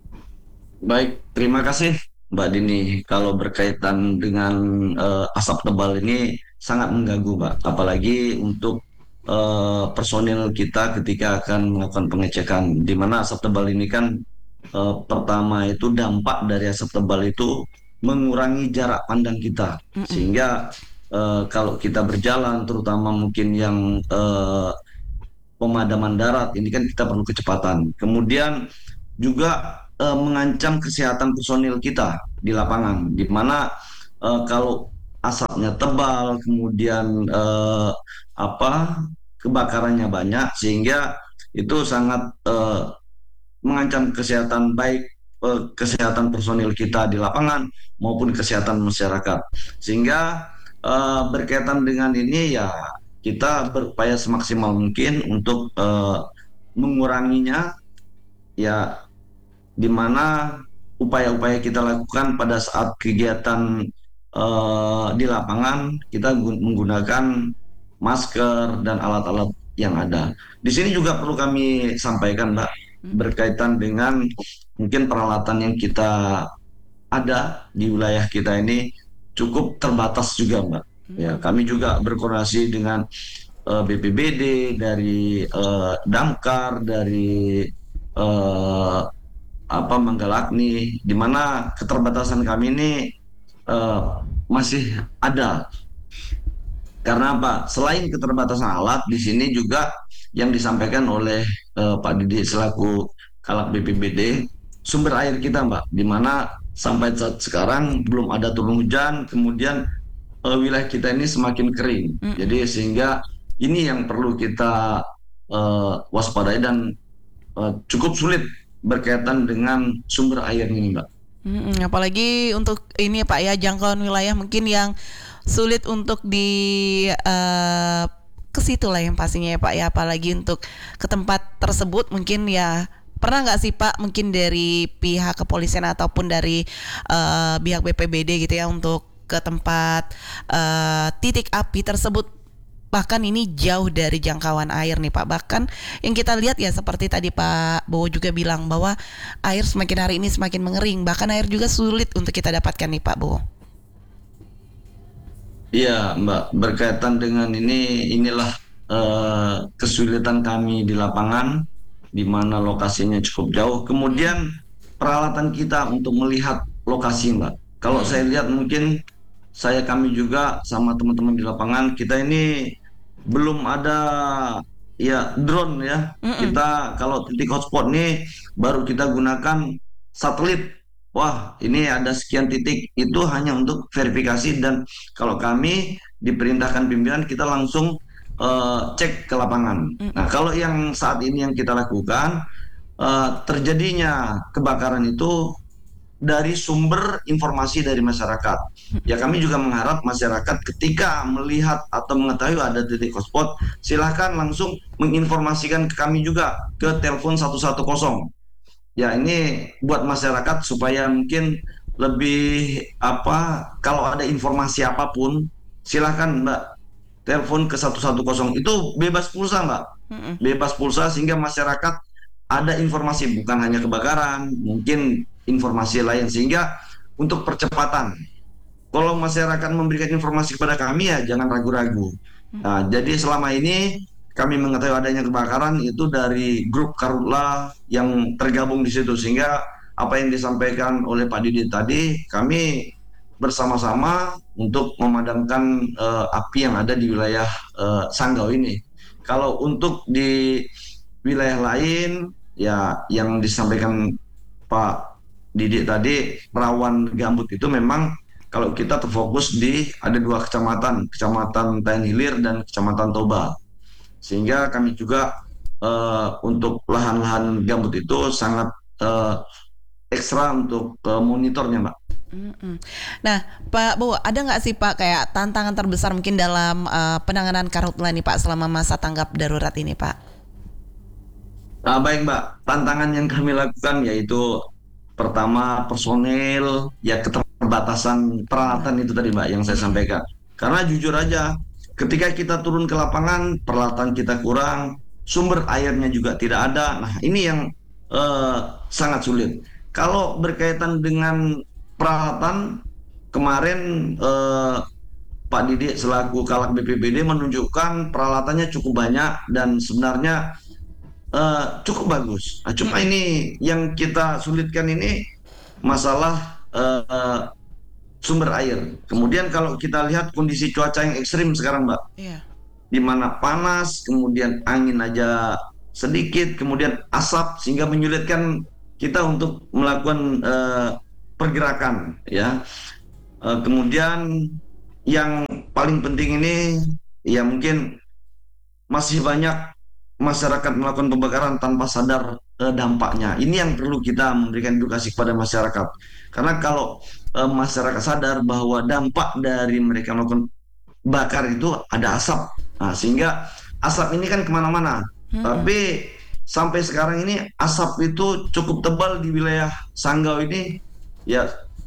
Baik, terima kasih Mbak Dini. Kalau berkaitan dengan uh, asap tebal ini sangat mengganggu Mbak. Apalagi untuk uh, personil kita ketika akan melakukan pengecekan. Di mana asap tebal ini kan uh, pertama itu dampak dari asap tebal itu mengurangi jarak pandang kita. Mm-mm. Sehingga uh, kalau kita berjalan terutama mungkin yang uh, pemadaman darat ini kan kita perlu kecepatan. Kemudian juga Uh, mengancam kesehatan personil kita di lapangan, di mana uh, kalau asapnya tebal, kemudian uh, apa kebakarannya banyak, sehingga itu sangat uh, mengancam kesehatan baik uh, kesehatan personil kita di lapangan maupun kesehatan masyarakat. Sehingga uh, berkaitan dengan ini ya kita berupaya semaksimal mungkin untuk uh, menguranginya ya, di mana upaya-upaya kita lakukan pada saat kegiatan uh, di lapangan kita gu- menggunakan masker dan alat-alat yang ada. Di sini juga perlu kami sampaikan, Mbak, berkaitan dengan mungkin peralatan yang kita ada di wilayah kita ini cukup terbatas juga, Mbak. Ya, kami juga berkoordinasi dengan eh, B P B D, dari eh, Damkar, dari eh, apa Manggalakni, di mana keterbatasan kami ini eh, masih ada. Karena apa? Selain keterbatasan alat, di sini juga yang disampaikan oleh eh, Pak Didi selaku Kalak B P B D, sumber air kita, Mbak, di mana sampai saat sekarang belum ada turun hujan, kemudian eh, wilayah kita ini semakin kering. Mm-mm. Jadi sehingga ini yang perlu kita eh, waspadai dan eh, cukup sulit berkaitan dengan sumber air ini, Mbak. Mm-mm, apalagi untuk ini ya Pak ya, jangkauan wilayah mungkin yang sulit untuk di eh, ke situ lah yang pastinya ya Pak ya, apalagi untuk ke tempat tersebut mungkin ya. Pernah nggak sih Pak mungkin dari pihak kepolisian ataupun dari eh, pihak B P B D gitu ya untuk ke tempat eh, titik api tersebut, bahkan ini jauh dari jangkauan air nih Pak. Bahkan yang kita lihat ya seperti tadi Pak Bowo juga bilang bahwa air semakin hari ini semakin mengering, bahkan air juga sulit untuk kita dapatkan nih Pak Bowo. Iya, Mbak, berkaitan dengan ini, inilah eh, kesulitan kami di lapangan, di mana lokasinya cukup jauh. Kemudian peralatan kita untuk melihat lokasi, Mbak. Kalau saya lihat mungkin saya kami juga sama teman-teman di lapangan, kita ini belum ada ya drone ya. Mm-mm. Kita kalau titik hotspot nih baru kita gunakan satelit. Wah, ini ada sekian titik, itu hanya untuk verifikasi, dan kalau kami diperintahkan pimpinan kita langsung eh, cek ke lapangan. Nah, kalau yang saat ini yang kita lakukan eh, terjadinya kebakaran itu dari sumber informasi dari masyarakat. Ya, kami juga mengharap masyarakat ketika melihat atau mengetahui ada titik hotspot, silahkan langsung menginformasikan ke kami juga ke telepon satu satu nol. Ya, ini buat masyarakat supaya mungkin lebih apa, kalau ada informasi apapun silahkan Mbak telepon ke satu satu nol, itu bebas pulsa, Mbak. Mm-mm. Bebas pulsa sehingga masyarakat ada informasi, bukan hanya kebakaran, mungkin informasi lain, sehingga untuk percepatan kalau masyarakat memberikan informasi kepada kami ya jangan ragu-ragu. Nah, jadi selama ini kami mengetahui adanya kebakaran itu dari grup Karhutla yang tergabung di situ, sehingga apa yang disampaikan oleh Pak Didi tadi kami bersama-sama untuk memadamkan uh, api yang ada di wilayah uh, Sanggau ini. Kalau untuk di wilayah lain ya yang disampaikan Pak Didi tadi, rawan gambut itu memang kalau kita terfokus di ada dua kecamatan, Kecamatan Tayan Hilir dan Kecamatan Toba. Sehingga kami juga uh, untuk lahan-lahan gambut itu sangat uh, ekstra untuk uh, monitornya, Mbak. Mm-mm. Nah, Pak Bowo, ada nggak sih Pak kayak tantangan terbesar mungkin dalam uh, penanganan Karhutla nih Pak selama masa tanggap darurat ini Pak? Nah, baik Mbak, tantangan yang kami lakukan yaitu pertama personel, ya keterbatasan peralatan itu tadi Mbak yang saya sampaikan. Karena jujur aja, ketika kita turun ke lapangan, peralatan kita kurang, sumber airnya juga tidak ada. Nah, ini yang eh, sangat sulit. Kalau berkaitan dengan peralatan, kemarin eh, Pak Didi selaku Kalak B P B D menunjukkan peralatannya cukup banyak dan sebenarnya uh, cukup bagus. Nah, cuma ini yang kita sulitkan ini masalah uh, uh, sumber air. Kemudian kalau kita lihat kondisi cuaca yang ekstrim sekarang, Mbak, Iya. di mana panas, kemudian angin aja sedikit, kemudian asap, sehingga menyulitkan kita untuk melakukan uh, pergerakan, ya. Uh, kemudian yang paling penting ini, ya mungkin masih banyak masyarakat melakukan pembakaran tanpa sadar eh, dampaknya. Ini yang perlu kita memberikan edukasi kepada masyarakat. Karena kalau eh, masyarakat sadar bahwa dampak dari mereka melakukan bakar itu ada asap. Nah, sehingga asap ini kan kemana-mana. Hmm. Tapi sampai sekarang ini asap itu cukup tebal di wilayah Sanggau ini. Ya,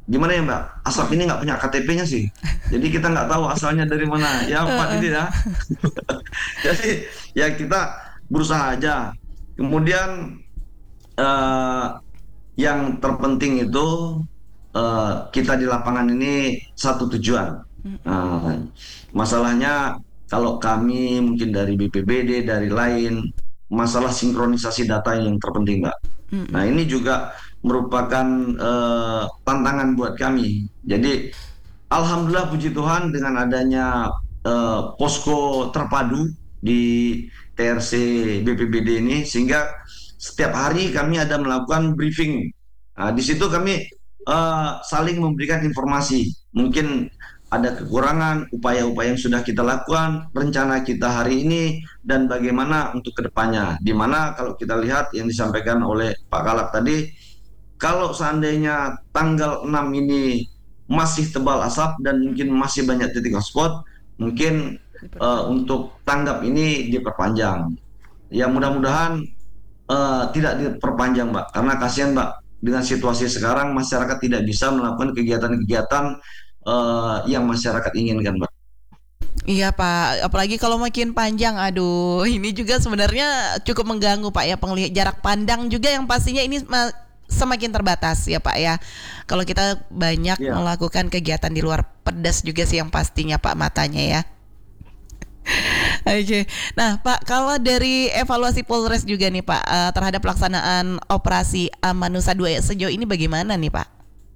gimana ya Mbak, asap ini nggak punya K T P-nya sih, jadi kita nggak tahu asalnya dari mana ya Pak Didi ya. Jadi ya kita berusaha aja. Kemudian eh, yang terpenting itu eh, kita di lapangan ini satu tujuan. Nah, masalahnya kalau kami mungkin dari B P B D, dari lain, masalah sinkronisasi data yang terpenting, Mbak. Nah, ini juga merupakan eh, tantangan buat kami. Jadi, alhamdulillah puji Tuhan dengan adanya eh, posko terpadu di T R C B P B D ini, sehingga setiap hari kami ada melakukan briefing. Nah, di situ kami eh, saling memberikan informasi. Mungkin ada kekurangan, upaya-upaya yang sudah kita lakukan, rencana kita hari ini, dan bagaimana untuk kedepannya. Di mana kalau kita lihat yang disampaikan oleh Pak Kalak tadi, kalau seandainya tanggal enam ini masih tebal asap dan mungkin masih banyak titik hotspot, mungkin uh, untuk tanggap ini diperpanjang. Ya mudah-mudahan uh, tidak diperpanjang, Mbak, karena kasihan, Mbak, dengan situasi sekarang masyarakat tidak bisa melakukan kegiatan-kegiatan uh, yang masyarakat inginkan, Mbak. Iya Pak, apalagi kalau makin panjang, aduh, ini juga sebenarnya cukup mengganggu Pak ya, penglihat jarak pandang juga yang pastinya ini semakin terbatas ya Pak ya. Kalau kita banyak ya. melakukan kegiatan di luar, pedas juga sih yang pastinya Pak matanya ya. Oke, okay. Nah Pak, kalau dari evaluasi Polres juga nih Pak uh, terhadap pelaksanaan operasi Aman Nusa dua sejauh ini bagaimana nih Pak?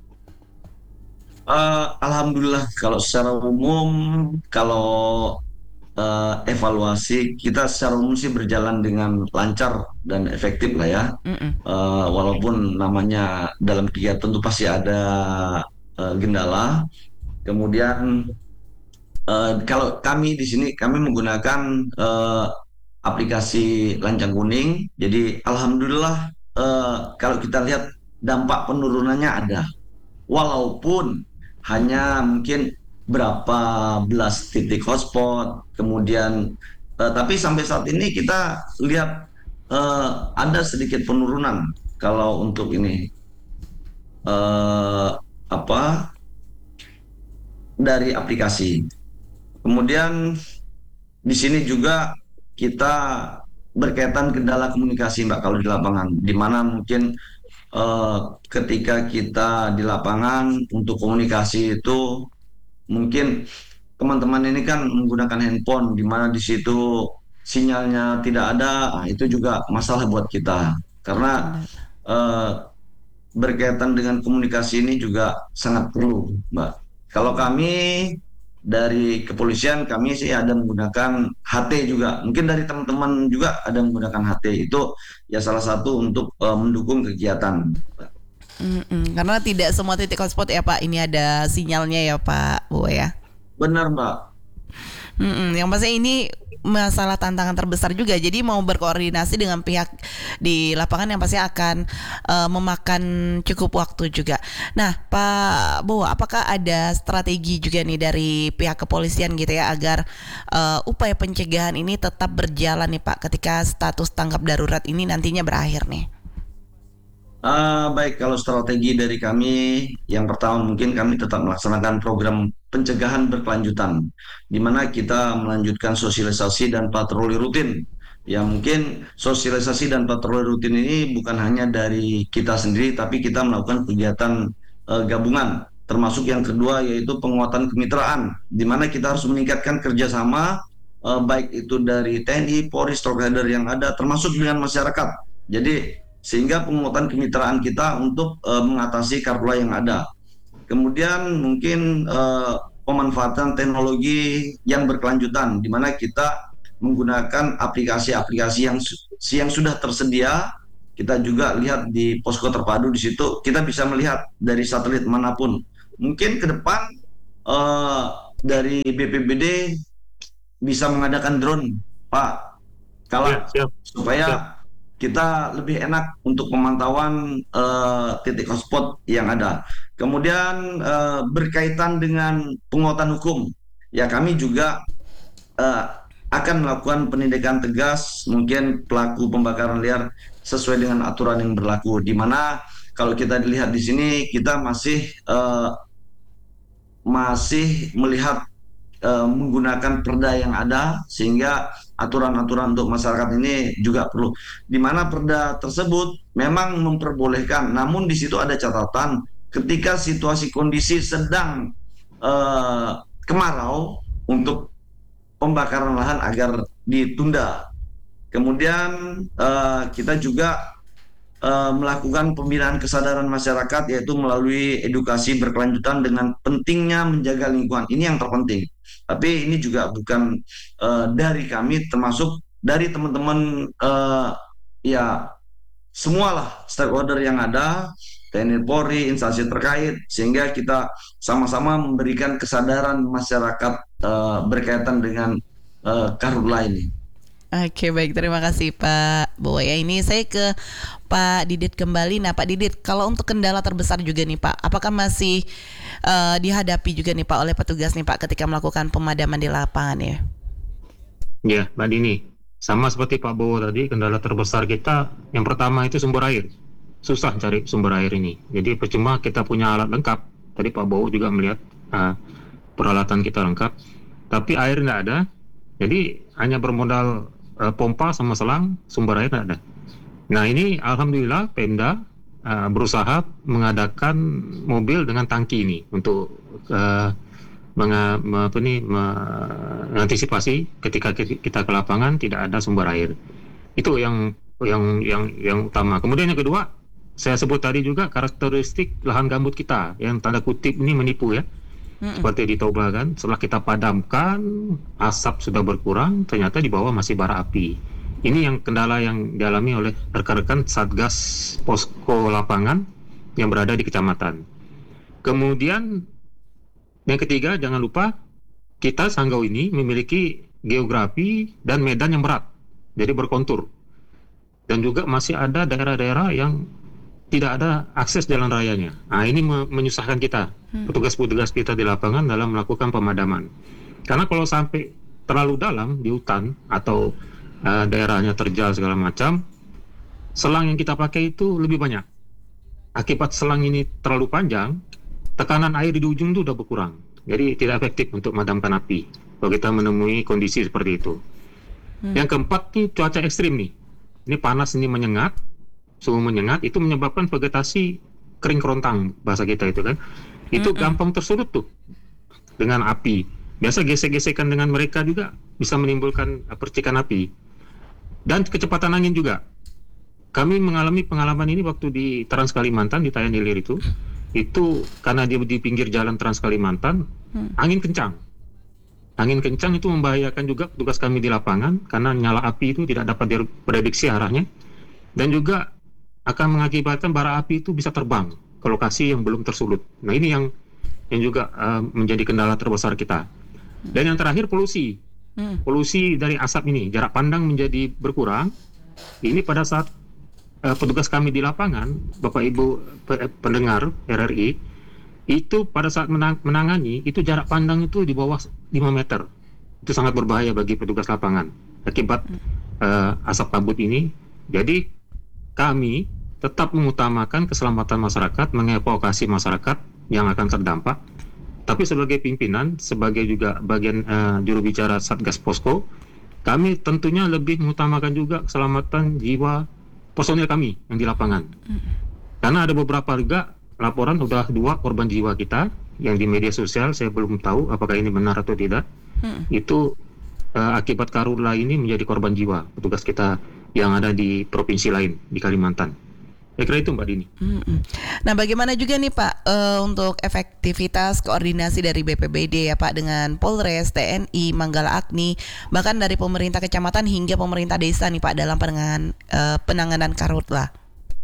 Uh, Alhamdulillah kalau secara umum kalau uh, evaluasi kita secara umum sih berjalan dengan lancar dan efektif lah ya. Uh, walaupun namanya dalam kegiatan itu pasti ada uh, gendala. Kemudian uh, kalau kami di sini kami menggunakan uh, aplikasi Lancang Kuning. Jadi alhamdulillah uh, kalau kita lihat dampak penurunannya ada. Walaupun hanya mungkin berapa belas titik hotspot, kemudian uh, tapi sampai saat ini kita lihat uh, ada sedikit penurunan kalau untuk ini uh, apa dari aplikasi. Kemudian di sini juga kita berkaitan kendala komunikasi, Mbak, kalau di lapangan, di mana mungkin Uh, ketika kita di lapangan untuk komunikasi itu mungkin teman-teman ini kan menggunakan handphone di mana di situ sinyalnya tidak ada, nah, itu juga masalah buat kita karena uh, berkaitan dengan komunikasi ini juga sangat perlu, Mbak. Kalau kami dari kepolisian kami sih ada menggunakan H T juga. Mungkin dari teman-teman juga ada menggunakan H T. Itu ya salah satu untuk uh, mendukung kegiatan. Mm-mm, karena tidak semua titik hotspot ya Pak, ini ada sinyalnya ya Pak Bu ya. Benar Mbak. Mm-mm, yang pasti ini masalah tantangan terbesar juga. Jadi mau berkoordinasi dengan pihak di lapangan yang pasti akan uh, memakan cukup waktu juga. Nah Pak Bowo, apakah ada strategi juga nih dari pihak kepolisian gitu ya agar uh, upaya pencegahan ini tetap berjalan nih Pak ketika status tanggap darurat ini nantinya berakhir nih? Uh, baik, kalau strategi dari kami yang pertama mungkin kami tetap melaksanakan program pencegahan berkelanjutan, di mana kita melanjutkan sosialisasi dan patroli rutin. Ya mungkin sosialisasi dan patroli rutin ini bukan hanya dari kita sendiri, tapi kita melakukan kegiatan uh, gabungan. Termasuk yang kedua yaitu penguatan kemitraan, di mana kita harus meningkatkan kerjasama uh, baik itu dari T N I, Polri, stakeholder yang ada, termasuk dengan masyarakat. Jadi sehingga penguatan kemitraan kita untuk uh, mengatasi karhutla yang ada. Kemudian mungkin uh, pemanfaatan teknologi yang berkelanjutan, di mana kita menggunakan aplikasi-aplikasi yang yang sudah tersedia. Kita juga lihat di posko terpadu di situ kita bisa melihat dari satelit manapun. Mungkin ke depan uh, dari B P B D bisa mengadakan drone, Pak, kalau ya, supaya ya. kita lebih enak untuk pemantauan uh, titik hotspot yang ada. Kemudian uh, berkaitan dengan penguatan hukum, ya kami juga uh, akan melakukan penindakan tegas mungkin pelaku pembakaran liar sesuai dengan aturan yang berlaku, di mana kalau kita lihat di sini kita masih uh, masih melihat uh, menggunakan perda yang ada, sehingga aturan-aturan untuk masyarakat ini juga perlu. Di mana perda tersebut memang memperbolehkan, namun di situ ada catatan ketika situasi kondisi sedang uh, kemarau untuk pembakaran lahan agar ditunda. Kemudian uh, kita juga uh, melakukan pembinaan kesadaran masyarakat, yaitu melalui edukasi berkelanjutan dengan pentingnya menjaga lingkungan. Ini yang terpenting. Tapi ini juga bukan uh, dari kami, termasuk dari teman-teman uh, ya semualah stakeholder yang ada, T N I Polri, instansi terkait, sehingga kita sama-sama memberikan kesadaran masyarakat uh, berkaitan dengan uh, karhutla ini. Oke, baik, terima kasih Pak Bowo ya. Ini saya ke Pak Didit kembali. Nah Pak Didit, kalau untuk kendala terbesar juga nih Pak, apakah masih uh, dihadapi juga nih Pak oleh petugas nih Pak ketika melakukan pemadaman di lapangan ya? Ya Mbak Dini, sama seperti Pak Bowo tadi, kendala terbesar kita yang pertama itu sumber air. Susah cari sumber air ini. Jadi percuma kita punya alat lengkap. Tadi Pak Bowo juga melihat uh, peralatan kita lengkap, tapi air tidak ada. Jadi hanya bermodal uh, pompa sama selang, sumber air tidak ada. Nah ini alhamdulillah Pemda uh, berusaha mengadakan mobil dengan tangki ini untuk uh, Menga, apa nih, mengantisipasi ketika kita ke lapangan tidak ada sumber air. Itu yang yang yang yang utama. Kemudian yang kedua, saya sebut tadi juga karakteristik lahan gambut kita yang tanda kutip ini menipu ya. Mm-mm. Seperti di Toba kan, setelah kita padamkan, asap sudah berkurang, ternyata di bawah masih bara api. Ini yang kendala yang dialami oleh rekan-rekan Satgas Posko Lapangan yang berada di kecamatan. Kemudian yang ketiga, jangan lupa kita Sanggau ini memiliki geografi dan medan yang berat, jadi berkontur. Dan juga masih ada daerah-daerah yang tidak ada akses jalan rayanya. Nah, ini menyusahkan kita, petugas-petugas kita di lapangan dalam melakukan pemadaman. Karena kalau sampai terlalu dalam di hutan atau uh, daerahnya terjal segala macam, selang yang kita pakai itu lebih banyak. Akibat selang ini terlalu panjang, tekanan air di ujung itu udah berkurang, jadi tidak efektif untuk memadamkan api kalau kita menemui kondisi seperti itu. Hmm. Yang keempat nih, cuaca ekstrim nih. Ini panas, ini menyengat, suhu menyengat, itu menyebabkan vegetasi kering kerontang, bahasa kita itu kan. Itu hmm. gampang tersulut tuh dengan api. Biasa gesek-gesekan dengan mereka juga bisa menimbulkan percikan api. Dan kecepatan angin juga. Kami mengalami pengalaman ini waktu di Trans Kalimantan, di Tayan Ilir itu. Itu karena dia di pinggir jalan Trans Kalimantan, hmm. angin kencang. Angin kencang itu membahayakan juga tugas kami di lapangan karena nyala api itu tidak dapat diprediksi arahnya, dan juga akan mengakibatkan bara api itu bisa terbang ke lokasi yang belum tersulut. Nah ini yang yang juga uh, menjadi kendala terbesar kita. Dan yang terakhir polusi. Hmm. Polusi dari asap ini, jarak pandang menjadi berkurang. Ini pada saat Uh, petugas kami di lapangan, Bapak Ibu pendengar R R I, itu pada saat menang, menangani, itu jarak pandang itu di bawah lima meter. Itu sangat berbahaya bagi petugas lapangan akibat uh, asap kabut ini. Jadi kami tetap mengutamakan keselamatan masyarakat, mengevakuasi masyarakat yang akan terdampak. Tapi sebagai pimpinan, sebagai juga bagian uh, juru bicara Satgas Posko, kami tentunya lebih mengutamakan juga keselamatan jiwa personil kami yang di lapangan. Karena ada beberapa juga laporan sudah dua korban jiwa kita yang di media sosial, saya belum tahu apakah ini benar atau tidak. Hmm. Itu uh, akibat karhutla ini menjadi korban jiwa petugas kita yang ada di provinsi lain di Kalimantan. Saya kira itu Mbak Dini. Hmm. Nah bagaimana juga nih Pak uh, untuk efektivitas koordinasi dari B P B D ya Pak dengan Polres, T N I, Manggala Agni, bahkan dari pemerintah kecamatan hingga pemerintah desa nih Pak dalam penanganan uh, penanganan karhutla.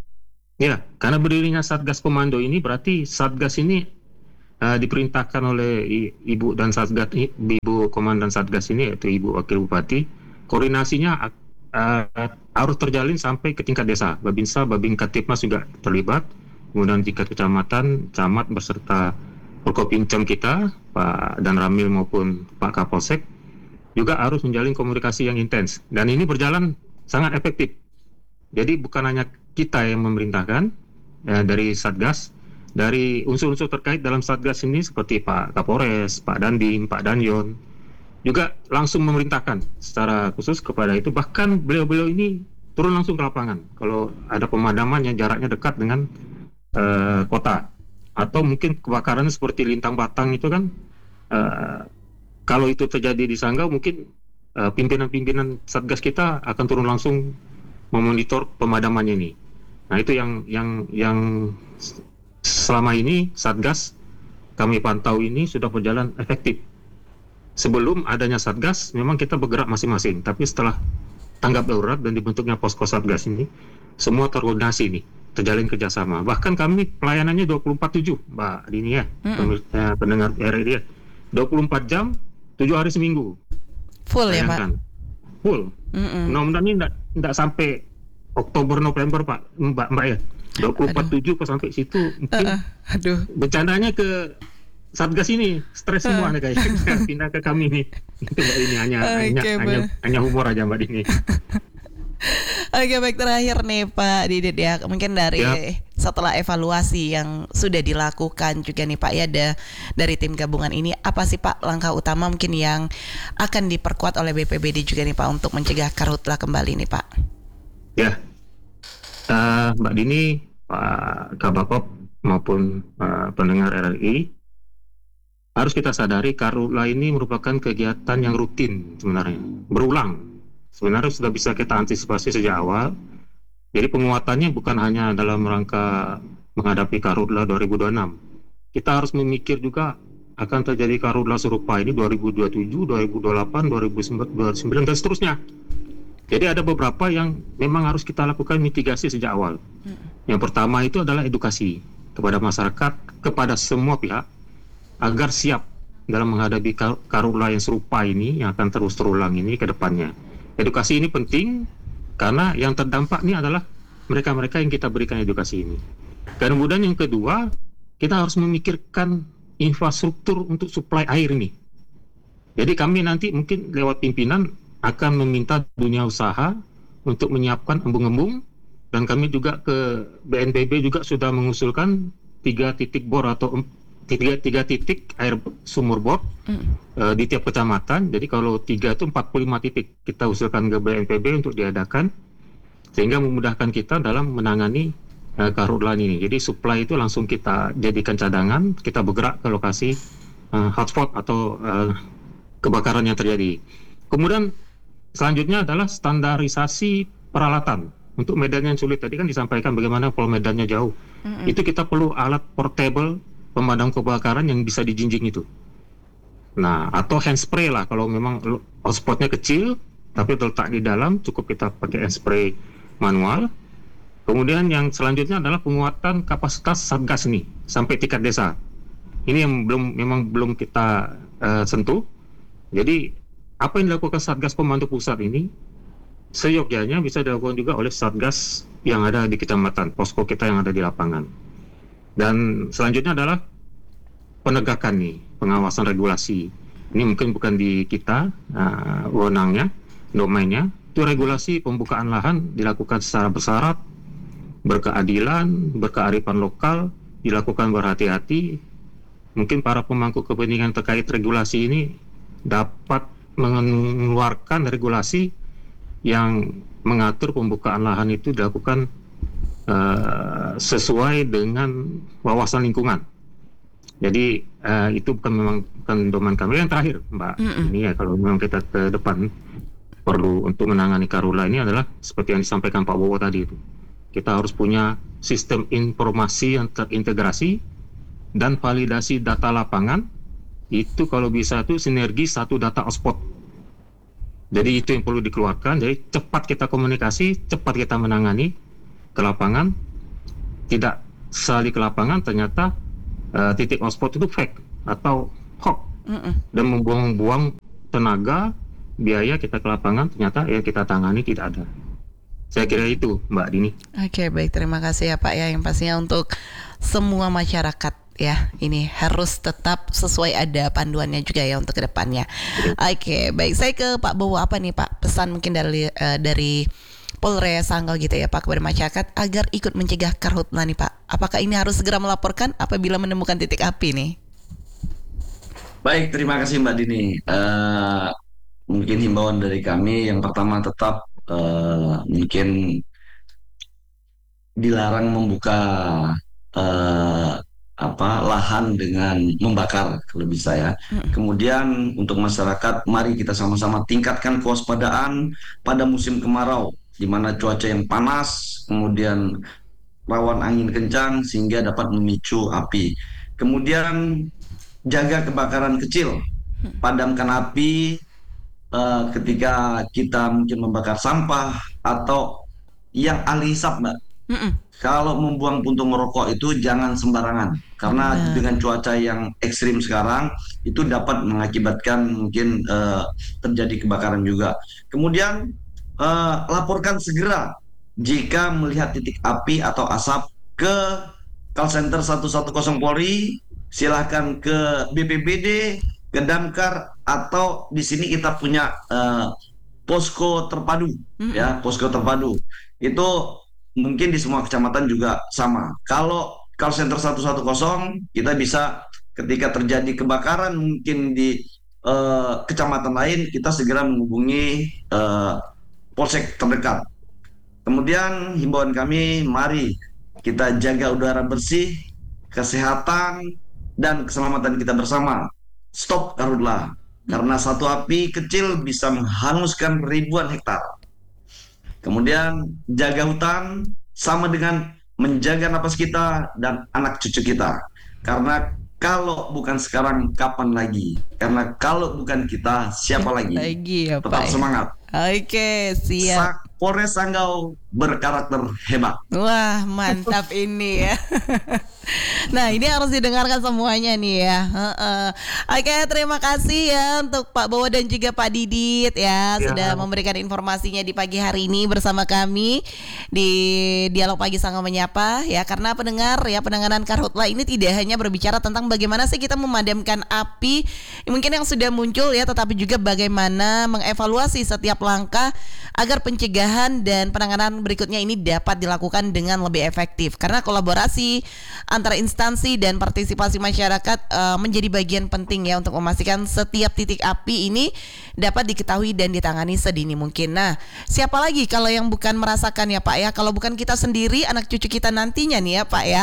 Ya, karena berdirinya Satgas Komando ini berarti Satgas ini uh, diperintahkan oleh Ibu dan Satgas, Ibu Komandan Satgas ini yaitu Ibu Wakil Bupati, koordinasinya Uh, harus terjalin sampai ke tingkat desa. Babinsa, Babin Katipmas juga terlibat. Kemudian tingkat kecamatan, camat beserta Forkopimcam kita, Pak Dan Ramil maupun Pak Kapolsek juga harus menjalin komunikasi yang intens. Dan ini berjalan sangat efektif. Jadi bukan hanya kita yang memerintahkan, eh, dari Satgas, dari unsur-unsur terkait dalam Satgas ini seperti Pak Kapolres, Pak Dandim, Pak Danyon, juga langsung memerintahkan secara khusus kepada itu. Bahkan beliau-beliau ini turun langsung ke lapangan kalau ada pemadaman yang jaraknya dekat dengan uh, kota, atau mungkin kebakaran seperti Lintang Batang itu kan, uh, kalau itu terjadi di Sanggau mungkin uh, pimpinan-pimpinan Satgas kita akan turun langsung memonitor pemadamannya ini. Nah itu yang yang yang selama ini Satgas kami pantau ini sudah berjalan efektif. Sebelum adanya Satgas memang kita bergerak masing-masing, tapi setelah tanggap darurat dan dibentuknya posko Satgas ini, semua terkoordinasi nih, terjalin kerjasama. Bahkan kami pelayanannya dua puluh empat tujuh, Mbak Dini ya, mm-hmm. pendengar R R I ya, dua puluh empat jam, tujuh hari seminggu. Full ya Pak? Full. Mm-mm. Mudah-mudahan ini tidak sampai Oktober November Pak, Mbak Mbak ya. dua puluh empat tujuh pas sampai situ mungkin uh, uh, aduh. Bercandanya ke Satgas ini stres uh. semua nih kayaknya pindah ke kami nih. Itu Mbak ini hanya okay, hanya, hanya hanya humor aja Mbak ini. Oke, baik, terakhir nih Pak Didit ya, mungkin dari yep. setelah evaluasi yang sudah dilakukan juga nih Pak ya, ada dari tim gabungan ini, apa sih Pak langkah utama mungkin yang akan diperkuat oleh B P B D juga nih Pak untuk mencegah karhutlah kembali nih Pak? Ya, uh, Mbak Dini, Pak Kabakop maupun uh, pendengar R R I, harus kita sadari karhutlah ini merupakan kegiatan yang rutin sebenarnya, berulang. Sebenarnya sudah bisa kita antisipasi sejak awal. Jadi penguatannya bukan hanya dalam rangka menghadapi karhutlah dua ribu dua puluh enam. Kita harus memikir juga akan terjadi karhutlah serupa ini dua ribu dua puluh tujuh, dua ribu dua puluh delapan, dua ribu dua puluh sembilan dan seterusnya. Jadi ada beberapa yang memang harus kita lakukan mitigasi sejak awal. Yang pertama itu adalah edukasi kepada masyarakat, kepada semua pihak agar siap dalam menghadapi kar- karhutlah yang serupa ini yang akan terus terulang ini ke depannya. Edukasi ini penting karena yang terdampak ini adalah mereka-mereka yang kita berikan edukasi ini. Dan kemudian yang kedua, kita harus memikirkan infrastruktur untuk suplai air ini. Jadi kami nanti mungkin lewat pimpinan akan meminta dunia usaha untuk menyiapkan embung-embung, dan kami juga ke B N P B juga sudah mengusulkan tiga titik bor atau tiga, tiga titik air sumur bor mm. uh, di tiap kecamatan. Jadi kalau tiga itu empat puluh lima titik kita usulkan ke B N P B untuk diadakan, sehingga memudahkan kita dalam menangani uh, karhutlah ini. Jadi supply itu langsung kita jadikan cadangan, kita bergerak ke lokasi uh, hotspot atau uh, kebakaran yang terjadi. Kemudian selanjutnya adalah standarisasi peralatan untuk medan yang sulit. Tadi kan disampaikan bagaimana kalau medannya jauh. Mm-hmm. Itu kita perlu alat portable pemadam kebakaran yang bisa dijinjing itu. Nah, atau handspray lah kalau memang hotspotnya kecil tapi terletak di dalam, cukup kita pakai handspray manual. Kemudian yang selanjutnya adalah penguatan kapasitas Satgas nih sampai tingkat desa. Ini yang belum memang belum kita uh, sentuh. Jadi apa yang dilakukan Satgas Komando Pusat ini seyogyanya bisa dilakukan juga oleh Satgas yang ada di kecamatan, posko kita yang ada di lapangan. Dan selanjutnya adalah penegakan nih, pengawasan regulasi. Ini mungkin bukan di kita uh, wewenangnya, domainnya. Itu regulasi pembukaan lahan dilakukan secara bersyarat, berkeadilan, berkearifan lokal, dilakukan berhati-hati. Mungkin para pemangku kepentingan terkait regulasi ini dapat mengeluarkan regulasi yang mengatur pembukaan lahan itu dilakukan Uh, sesuai dengan wawasan lingkungan. Jadi uh, itu bukan memang bukan domain kami. Yang terakhir Mbak, Mm-mm. ini ya kalau memang kita ke depan perlu untuk menangani karhutlah ini adalah seperti yang disampaikan Pak Bowo tadi itu. Kita harus punya sistem informasi yang terintegrasi dan validasi data lapangan. Itu kalau bisa itu sinergi satu data hotspot. Jadi itu yang perlu dikeluarkan. Jadi cepat kita komunikasi, cepat kita menangani ke lapangan. Tidak sekali ke lapangan ternyata uh, titik hotspot itu fake atau hoax dan membuang-buang tenaga, biaya kita ke lapangan, ternyata yang kita tangani tidak ada. Saya kira itu Mbak Dini. Oke, baik, terima kasih ya Pak ya, yang pastinya untuk semua masyarakat ya, ini harus tetap sesuai, ada panduannya juga ya untuk kedepannya. Oke, baik, saya ke Pak Bowo, apa nih Pak pesan mungkin dari uh, dari Polres Sanggau gitu ya Pak, kepada masyarakat agar ikut mencegah karhutlah nih Pak. Apakah ini harus segera melaporkan apabila menemukan titik api nih? Baik, terima kasih Mbak Dini. Uh, mungkin himbauan dari kami yang pertama tetap uh, mungkin dilarang membuka uh, apa lahan dengan membakar kalau bisa ya. Hmm. Kemudian untuk masyarakat, mari kita sama-sama tingkatkan kewaspadaan pada musim kemarau, di mana cuaca yang panas, kemudian rawan angin kencang sehingga dapat memicu api. Kemudian jaga kebakaran kecil, padamkan api uh, ketika kita mungkin membakar sampah atau yang ahli hisap, Mbak. Mm-mm. Kalau membuang puntung merokok itu jangan sembarangan, karena mm. dengan cuaca yang ekstrim sekarang itu dapat mengakibatkan mungkin uh, terjadi kebakaran juga. Kemudian uh, laporkan segera jika melihat titik api atau asap ke call center satu satu nol Polri, silahkan ke B P B D, ke Damkar, atau di sini kita punya uh, posko terpadu, mm-hmm. ya posko terpadu itu mungkin di semua kecamatan juga sama. Kalau call center satu satu nol kita bisa ketika terjadi kebakaran mungkin di uh, kecamatan lain, kita segera menghubungi uh, polsek terdekat. Kemudian himbauan kami, mari kita jaga udara bersih, kesehatan dan keselamatan kita bersama. Stop karhutlah, karena satu api kecil bisa menghanguskan ribuan hektar. Kemudian jaga hutan sama dengan menjaga napas kita dan anak cucu kita. Karena kalau bukan sekarang, kapan lagi? Karena kalau bukan kita, siapa lagi? Lagi ya, tetap Pak. Semangat. Oke, siap. Polres Sanggau berkarakter hebat. Wah, mantap ini ya. Nah, ini harus didengarkan semuanya nih ya. Uh-uh. Oke, terima kasih ya untuk Pak Bowo dan juga Pak Didit ya, ya sudah memberikan informasinya di pagi hari ini bersama kami di Dialog Pagi Sanggau Menyapa ya. Karena pendengar ya, penanganan karhutlah ini tidak hanya berbicara tentang bagaimana sih kita memadamkan api mungkin yang sudah muncul ya, tetapi juga bagaimana mengevaluasi setiap langkah agar pencegahan dan penanganan berikutnya ini dapat dilakukan dengan lebih efektif. Karena kolaborasi antara instansi dan partisipasi masyarakat uh, menjadi bagian penting ya untuk memastikan setiap titik api ini dapat diketahui dan ditangani sedini mungkin. Nah, siapa lagi kalau yang bukan merasakan ya Pak ya? Kalau bukan kita sendiri, anak cucu kita nantinya nih ya Pak ya.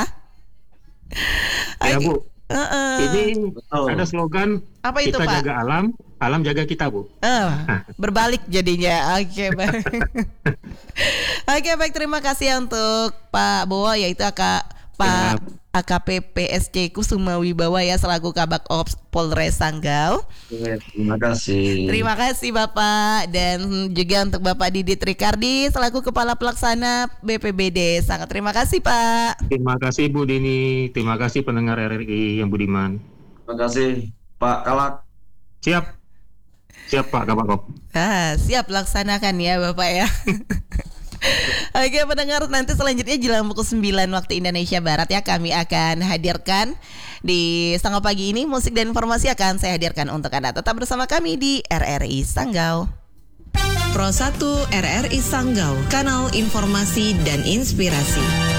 Ya Bu. Uh-uh. Ini oh. ada slogan, apa itu, kita Pak? Jaga alam, alam jaga kita Bu. Uh, berbalik jadinya. Oke, okay, baik. Oke, okay, baik, terima kasih untuk Pak Bowo, yaitu Pak Pak A K P P S C Kusuma Wibawa ya, selaku Kabak Ops Polres Sanggau. Terima kasih. Terima kasih Bapak, dan juga untuk Bapak Didit Ricardi selaku Kepala Pelaksana B P B D Sanggau. Terima kasih Pak. Terima kasih Bu Dini. Terima kasih pendengar R R I yang budiman. Terima kasih Pak Kalak. Siap. Siap Pak Kabak Ops. Ah, siap, laksanakan ya Bapak ya. Oke pendengar, nanti selanjutnya jelang pukul sembilan waktu Indonesia Barat ya, kami akan hadirkan di Sanggau Pagi ini musik dan informasi akan saya hadirkan untuk Anda. Tetap bersama kami di R R I Sanggau. Pro satu R R I Sanggau, kanal informasi dan inspirasi.